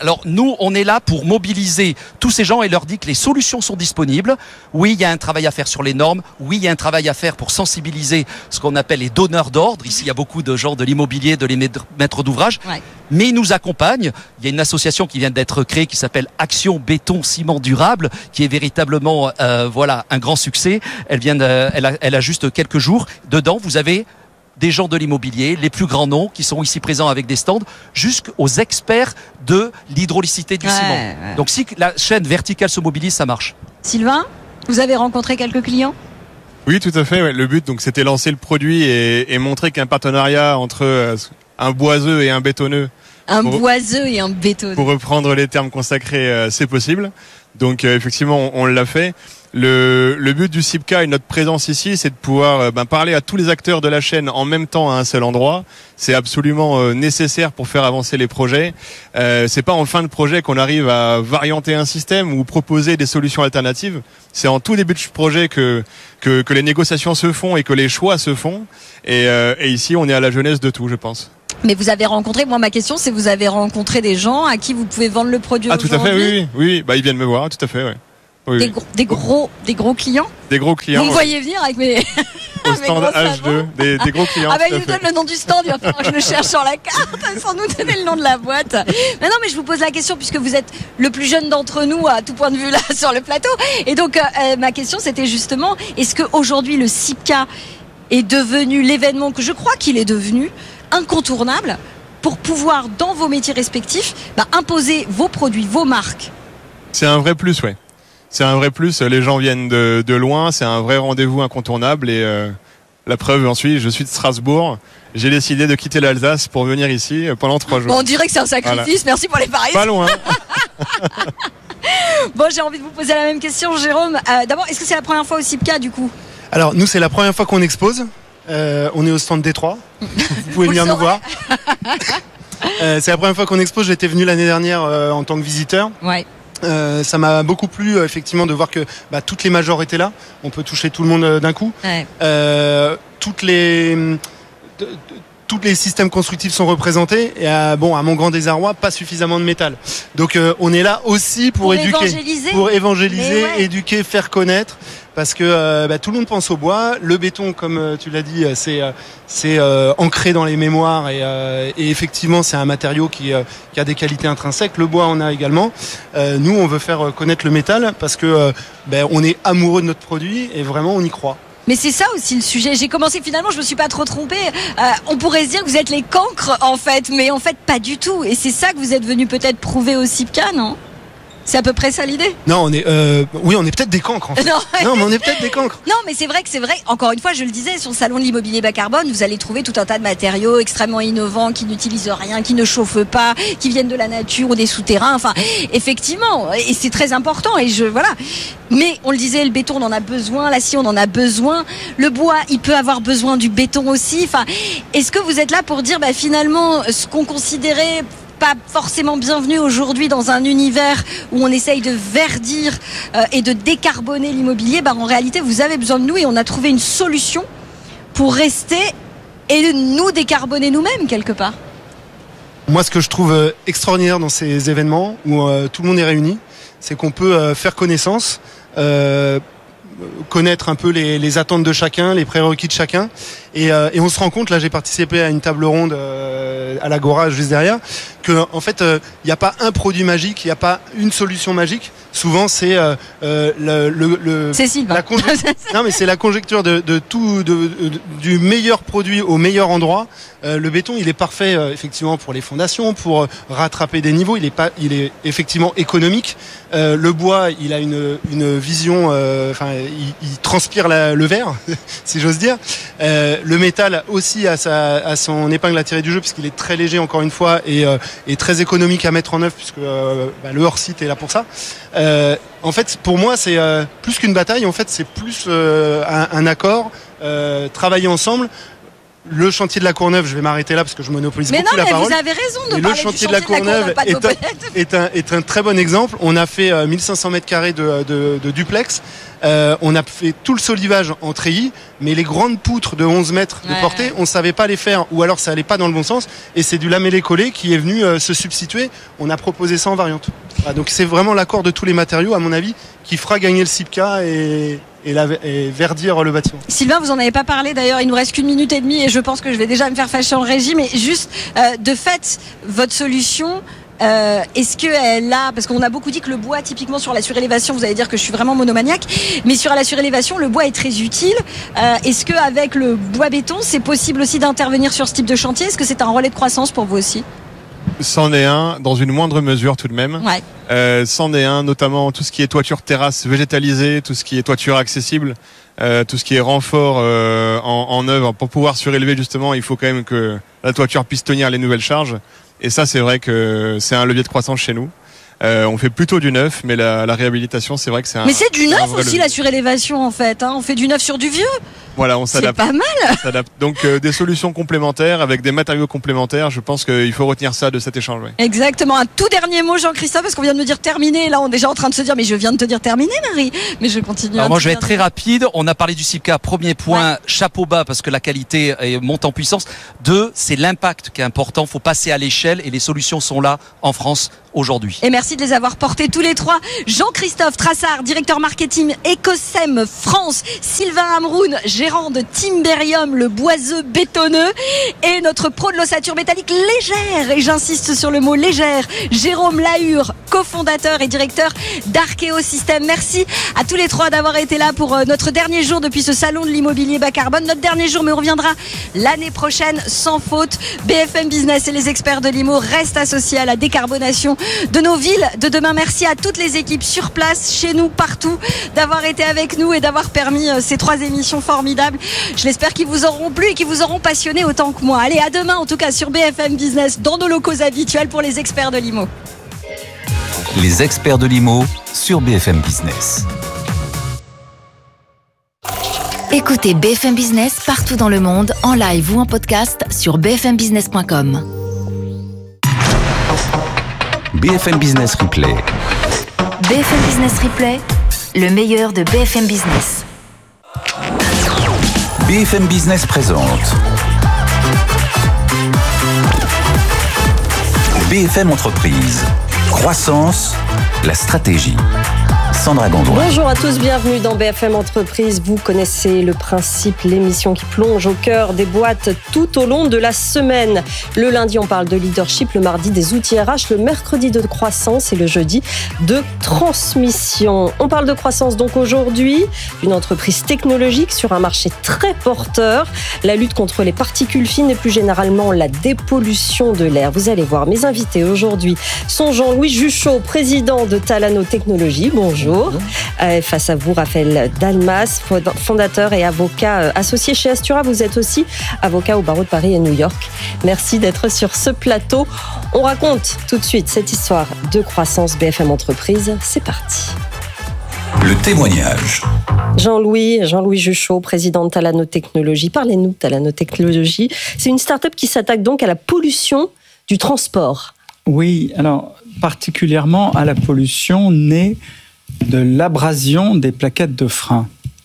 Alors nous, on est là pour mobiliser tous ces gens et leur dire que les solutions sont disponibles. Oui, il y a un travail à faire sur les normes. Oui, il y a un travail à faire pour sensibiliser ce qu'on appelle les donneurs d'ordre. Ici, il y a beaucoup de gens de l'immobilier, de les maîtres d'ouvrage. Ouais. Mais ils nous accompagnent. Il y a une association qui vient d'être créée qui s'appelle Action Béton Ciment Durable, qui est véritablement euh, voilà un grand succès. Elle vient, de, elle, a, elle a juste quelques jours. Dedans, vous avez des gens de l'immobilier, les plus grands noms qui sont ici présents avec des stands, jusqu'aux experts de l'hydraulicité du ouais, ciment. Ouais. Donc si la chaîne verticale se mobilise, ça marche. Sylvain, vous avez rencontré quelques clients ? Oui, tout à fait. Ouais. Le but, donc, c'était lancer le produit et, et montrer qu'un partenariat entre euh, un boiseux et un bétonneux, un pour, boiseux et un bétonneux, pour reprendre les termes consacrés, euh, c'est possible. Donc euh, effectivement, on, on l'a fait. Le, le but du SIPCA et notre présence ici, c'est de pouvoir euh, ben, parler à tous les acteurs de la chaîne en même temps à un seul endroit. C'est absolument euh, nécessaire pour faire avancer les projets. Euh, c'est pas en fin de projet qu'on arrive à varianter un système ou proposer des solutions alternatives. C'est en tout début de projet que que, que les négociations se font et que les choix se font. Et, euh, et ici, on est à la jeunesse de tout, je pense. Mais vous avez rencontré, moi ma question c'est vous avez rencontré des gens à qui vous pouvez vendre le produit ah, aujourd'hui ? Ah tout à fait, oui, oui, oui. Bah, ils viennent me voir, tout à fait, oui. Oui, des, oui. Gros, des gros, des gros clients. Des gros clients. Vous me voyez venir avec mes. Au stand H deux, des, des gros clients. Ah bah il nous donne le nom du stand, il va falloir que je le cherche sur la carte, sans nous donner le nom de la boîte. Mais non, mais je vous pose la question puisque vous êtes le plus jeune d'entre nous à tout point de vue là sur le plateau. Et donc euh, ma question c'était justement, est-ce que aujourd'hui le SIPCA est devenu l'événement que je crois qu'il est devenu incontournable pour pouvoir dans vos métiers respectifs bah, imposer vos produits, vos marques? C'est un vrai plus, ouais. C'est un vrai plus, les gens viennent de, de loin, c'est un vrai rendez-vous incontournable et euh, la preuve ensuite, je suis de Strasbourg, j'ai décidé de quitter l'Alsace pour venir ici pendant trois jours. Bon, on dirait que c'est un sacrifice, voilà. Merci pour les paris. Pas loin. Bon, j'ai envie de vous poser la même question, Jérôme. Euh, d'abord, est-ce que c'est la première fois au SIPCA du coup? Alors, nous, c'est la première fois qu'on expose. Euh, on est au stand Détroit. Vous pouvez venir nous voir. euh, c'est la première fois qu'on expose. J'étais venu l'année dernière euh, en tant que visiteur. Ouais. Euh, ça m'a beaucoup plu euh, effectivement de voir que bah, toutes les majors étaient là. On peut toucher tout le monde euh, d'un coup. Ouais. Euh, toutes les de, de, tous les systèmes constructifs sont représentés et à, bon, à mon grand désarroi, pas suffisamment de métal. Donc euh, on est là aussi pour, pour éduquer, évangéliser. pour évangéliser, ouais. éduquer, faire connaître. Parce que euh, bah, tout le monde pense au bois, le béton, comme euh, tu l'as dit, c'est euh, c'est euh, ancré dans les mémoires et, euh, et effectivement c'est un matériau qui, euh, qui a des qualités intrinsèques. Le bois en a également. Euh, nous, on veut faire connaître le métal parce que euh, bah, on est amoureux de notre produit et vraiment on y croit. Mais c'est ça aussi le sujet. J'ai commencé finalement, je me suis pas trop trompée. Euh, on pourrait se dire que vous êtes les cancres en fait, mais en fait pas du tout. Et c'est ça que vous êtes venu peut-être prouver au SIPCA, non ? C'est à peu près ça l'idée? Non, on est, euh, oui, on est peut-être des cancres. En fait. Non, non, mais on est peut-être des cancres. Non, mais c'est vrai que c'est vrai. Encore une fois, je le disais, sur le salon de l'immobilier bas carbone, vous allez trouver tout un tas de matériaux extrêmement innovants qui n'utilisent rien, qui ne chauffent pas, qui viennent de la nature ou des souterrains. Enfin, effectivement, et c'est très important. Et je voilà. Mais on le disait, le béton, on en a besoin. L'acier, on en a besoin. Le bois, il peut avoir besoin du béton aussi. Enfin, est-ce que vous êtes là pour dire, bah, finalement, ce qu'on considérait pas forcément bienvenu aujourd'hui dans un univers où on essaye de verdir euh, et de décarboner l'immobilier, bah en réalité vous avez besoin de nous et on a trouvé une solution pour rester et nous décarboner nous-mêmes quelque part. Moi, ce que je trouve extraordinaire dans ces événements où euh, tout le monde est réuni, c'est qu'on peut euh, faire connaissance, euh, connaître un peu les, les attentes de chacun, les prérequis de chacun. Et, euh, et on se rend compte, là j'ai participé à une table ronde euh, à l'Agora juste derrière, que en fait il euh, n'y a pas un produit magique, il n'y a pas une solution magique. Souvent c'est euh, euh, le, le, le Cécile, la conj... non mais c'est la conjecture de, de tout de, de, du meilleur produit au meilleur endroit. Euh, le béton il est parfait euh, effectivement pour les fondations, pour euh, rattraper des niveaux. Il est pas, il est effectivement économique. Euh, le bois il a une, une vision, enfin euh, il, il transpire la, le verre si j'ose dire. Euh, le métal aussi a, sa, a son épingle à tirer du jeu puisqu'il est très léger encore une fois et, euh, et très économique à mettre en œuvre puisque euh, bah, le hors-site est là pour ça. Euh, en fait, pour moi, c'est euh, plus qu'une bataille. En fait, c'est plus euh, un, un accord, euh, travailler ensemble. le chantier de la Courneuve, je vais m'arrêter là parce que je monopolise mais beaucoup non, la mais parole. vous avez raison de mais parler le chantier, du de la chantier Courneuve, de la Courneuve, pas de est, un, est, un, est un très bon exemple. On a fait euh, mille cinq cents mètres carrés de, de, de duplex. Euh, on a fait tout le solivage en treillis, mais les grandes poutres de onze mètres de ouais, portée, ouais. on savait pas les faire, ou alors ça allait pas dans le bon sens, et c'est du lamellé-collé qui est venu euh, se substituer. On a proposé ça en variante. Ah, donc c'est vraiment l'accord de tous les matériaux, à mon avis, qui fera gagner le SIPCA et, et, la, et verdir le bâtiment. Sylvain, vous en avez pas parlé d'ailleurs, il nous reste qu'une minute et demie et je pense que je vais déjà me faire fâcher en régie, mais juste euh, de fait, votre solution... Euh, est-ce qu'elle a, parce qu'on a beaucoup dit que le bois, typiquement sur la surélévation, vous allez dire que je suis vraiment monomaniaque, mais sur la surélévation, le bois est très utile. Euh, est-ce qu'avec le bois béton, c'est possible aussi d'intervenir sur ce type de chantier? Est-ce que c'est un relais de croissance pour vous aussi? C'en est un, dans une moindre mesure tout de même. Ouais. Euh, c'en est un, notamment tout ce qui est toiture terrasse végétalisée, tout ce qui est toiture accessible, euh, tout ce qui est renfort euh, en, en œuvre. Pour pouvoir surélever justement, il faut quand même que la toiture puisse tenir les nouvelles charges. Et ça, c'est vrai que c'est un levier de croissance chez nous. Euh, on fait plutôt du neuf, mais la, la réhabilitation, c'est vrai que c'est un. Mais c'est du c'est neuf un vrai aussi, levier. la surélévation, en fait. Hein. On fait du neuf sur du vieux. Voilà, on C'est s'adapte. pas mal. On s'adapte. Donc euh, des solutions complémentaires avec des matériaux complémentaires. Je pense qu'il faut retenir ça de cet échange. Ouais. Exactement. Un tout dernier mot, Jean-Christophe, parce qu'on vient de me dire terminé. Là, on est déjà en train de se dire, mais je viens de te dire terminé, Marie. Mais je continue. Alors un moi, petit je vais être très dernier. rapide. On a parlé du SIPCA. Premier point, ouais. Chapeau bas parce que la qualité est- monte en puissance. Deux, c'est l'impact qui est important. Faut passer à l'échelle et les solutions sont là en France aujourd'hui. Et merci de les avoir portés tous les trois. Jean-Christophe Trassard, directeur marketing Ecosem France. Sylvain Amroun, gérant de Timberium, le boiseux bétonneux. Et notre pro de l'ossature métallique légère, et j'insiste sur le mot légère, Jérôme Lahure, cofondateur et directeur d'Arkeo Systèmes. Merci à tous les trois d'avoir été là pour euh, notre dernier jour depuis ce salon de l'immobilier bas carbone. Notre dernier jour, mais on reviendra l'année prochaine sans faute. B F M Business et les experts de l'I M O restent associés à la décarbonation de nos villes de demain. Merci à toutes les équipes sur place, chez nous, partout, d'avoir été avec nous et d'avoir permis euh, ces trois émissions formidables. Je l'espère qu'ils vous auront plu et qu'ils vous auront passionné autant que moi. Allez, à demain en tout cas sur B F M Business, dans nos locaux habituels pour les experts de l'I M O. Les experts de l'I M O sur B F M Business. Écoutez B F M Business partout dans le monde, en live ou en podcast sur b f m business point com. B F M Business Replay. B F M Business Replay, le meilleur de B F M Business. B F M Business présente B F M Entreprise. Croissance, la stratégie. Sandra Gondouin. Bonjour à tous, bienvenue dans B F M Entreprise. Vous connaissez le principe, l'émission qui plonge au cœur des boîtes tout au long de la semaine. Le lundi, on parle de leadership, le mardi des outils R H, le mercredi de croissance et le jeudi de transmission. On parle de croissance donc aujourd'hui, une entreprise technologique sur un marché très porteur, la lutte contre les particules fines et plus généralement la dépollution de l'air. Vous allez voir, mes invités aujourd'hui sont Jean-Louis Juchot, président de Talano Technologies. Bonjour. Euh, face à vous, Raphaël Dalmas, fondateur et avocat euh, associé chez Astura. Vous êtes aussi avocat au barreau de Paris et New York. Merci d'être sur ce plateau. On raconte tout de suite cette histoire de croissance B F M Entreprise. C'est parti. Le témoignage. Jean-Louis, Jean-Louis Juchot, président de Talano Technologies. Parlez-nous de Talano Technologies. C'est une start-up qui s'attaque donc à la pollution du transport. Oui, alors particulièrement à la pollution née de l'abrasion des plaquettes de frein.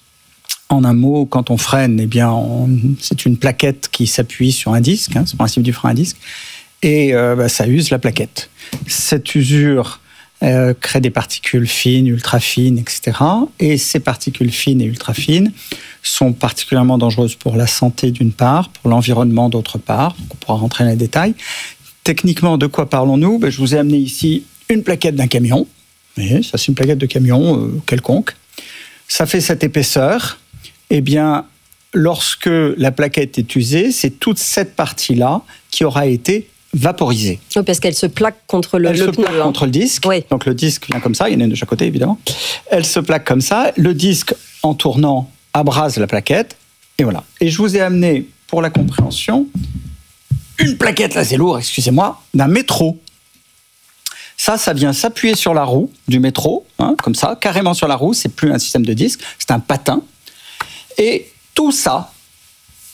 En un mot, quand on freine, eh bien, on, c'est une plaquette qui s'appuie sur un disque, hein, c'est le principe du frein à disque, et euh, bah, ça use la plaquette. Cette usure euh, crée des particules fines, ultra fines, et cetera. Et ces particules fines et ultra fines sont particulièrement dangereuses pour la santé d'une part, pour l'environnement d'autre part. Donc on pourra rentrer dans les détails. Techniquement, de quoi parlons-nous ? Ben, je vous ai amené ici une plaquette d'un camion. Vous voyez, ça c'est une plaquette de camion euh, quelconque. Ça fait cette épaisseur. Eh bien, lorsque la plaquette est usée, c'est toute cette partie-là qui aura été vaporisée. Oui, parce qu'elle se plaque contre le, Elle le se pneu. plaque hein. contre le disque. Oui. Donc le disque vient comme ça, il y en a une de chaque côté évidemment. Elle se plaque comme ça. Le disque, en tournant, abrase la plaquette. Et voilà. Et je vous ai amené, pour la compréhension, une plaquette, là c'est lourd, excusez-moi, d'un métro. Ça, ça vient s'appuyer sur la roue du métro, hein, comme ça, carrément sur la roue. C'est plus un système de disque, c'est un patin. Et tout ça,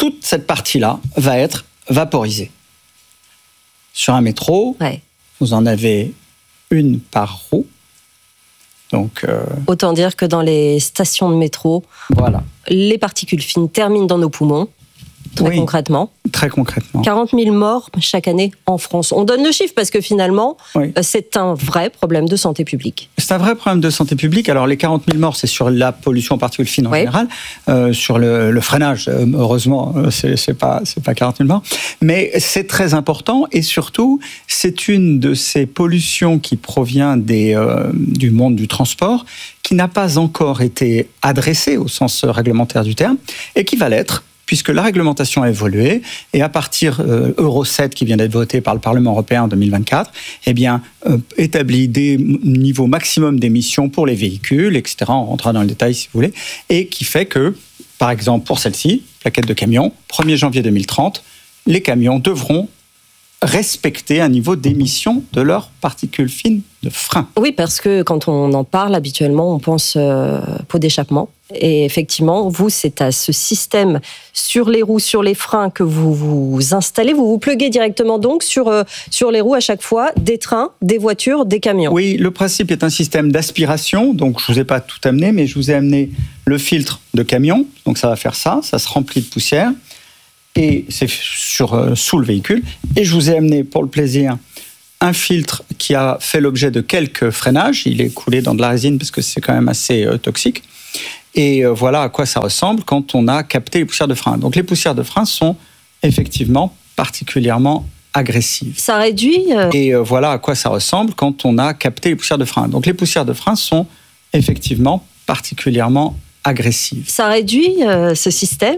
toute cette partie-là va être vaporisée. Sur un métro, ouais. vous en avez une par roue. Donc, euh, autant dire que dans les stations de métro, voilà. les particules fines terminent dans nos poumons, très oui, concrètement. Très concrètement. quarante mille morts chaque année en France. On donne le chiffre parce que finalement, oui. c'est un vrai problème de santé publique. C'est un vrai problème de santé publique. Alors les quarante mille morts, c'est sur la pollution aux particules fines en oui. général. Euh, sur le, le freinage, heureusement, c'est, c'est pas, c'est pas quarante mille morts. Mais c'est très important et surtout, c'est une de ces pollutions qui provient des, euh, du monde du transport, qui n'a pas encore été adressée au sens réglementaire du terme et qui va l'être, puisque la réglementation a évolué, et à partir euh, Euro sept, qui vient d'être voté par le Parlement européen en deux mille vingt-quatre, eh bien, euh, établit des niveaux maximum d'émissions pour les véhicules, et cetera. On rentrera dans le détail si vous voulez, et qui fait que, par exemple, pour celle-ci, plaquette de camion, premier janvier deux mille trente, les camions devront respecter un niveau d'émission de leurs particules fines de frein. Oui, parce que quand on en parle, habituellement, on pense euh, pot d'échappement. Et effectivement, vous, c'est à ce système sur les roues, sur les freins que vous vous installez. Vous vous pluguez directement donc sur, euh, sur les roues à chaque fois des trains, des voitures, des camions. Oui, le principe est un système d'aspiration. Donc, je ne vous ai pas tout amené, mais je vous ai amené le filtre de camion. Donc, ça va faire ça. Ça se remplit de poussière. Et c'est sur, euh, sous le véhicule. Et je vous ai amené, pour le plaisir, un filtre qui a fait l'objet de quelques freinages. Il est coulé dans de la résine parce que c'est quand même assez euh, toxique. Et euh, voilà à quoi ça ressemble quand on a capté les poussières de frein. Donc les poussières de frein sont effectivement particulièrement agressives. Ça réduit euh... Et euh, voilà à quoi ça ressemble quand on a capté les poussières de frein. Donc les poussières de frein sont effectivement particulièrement agressives. Ça réduit euh, ce système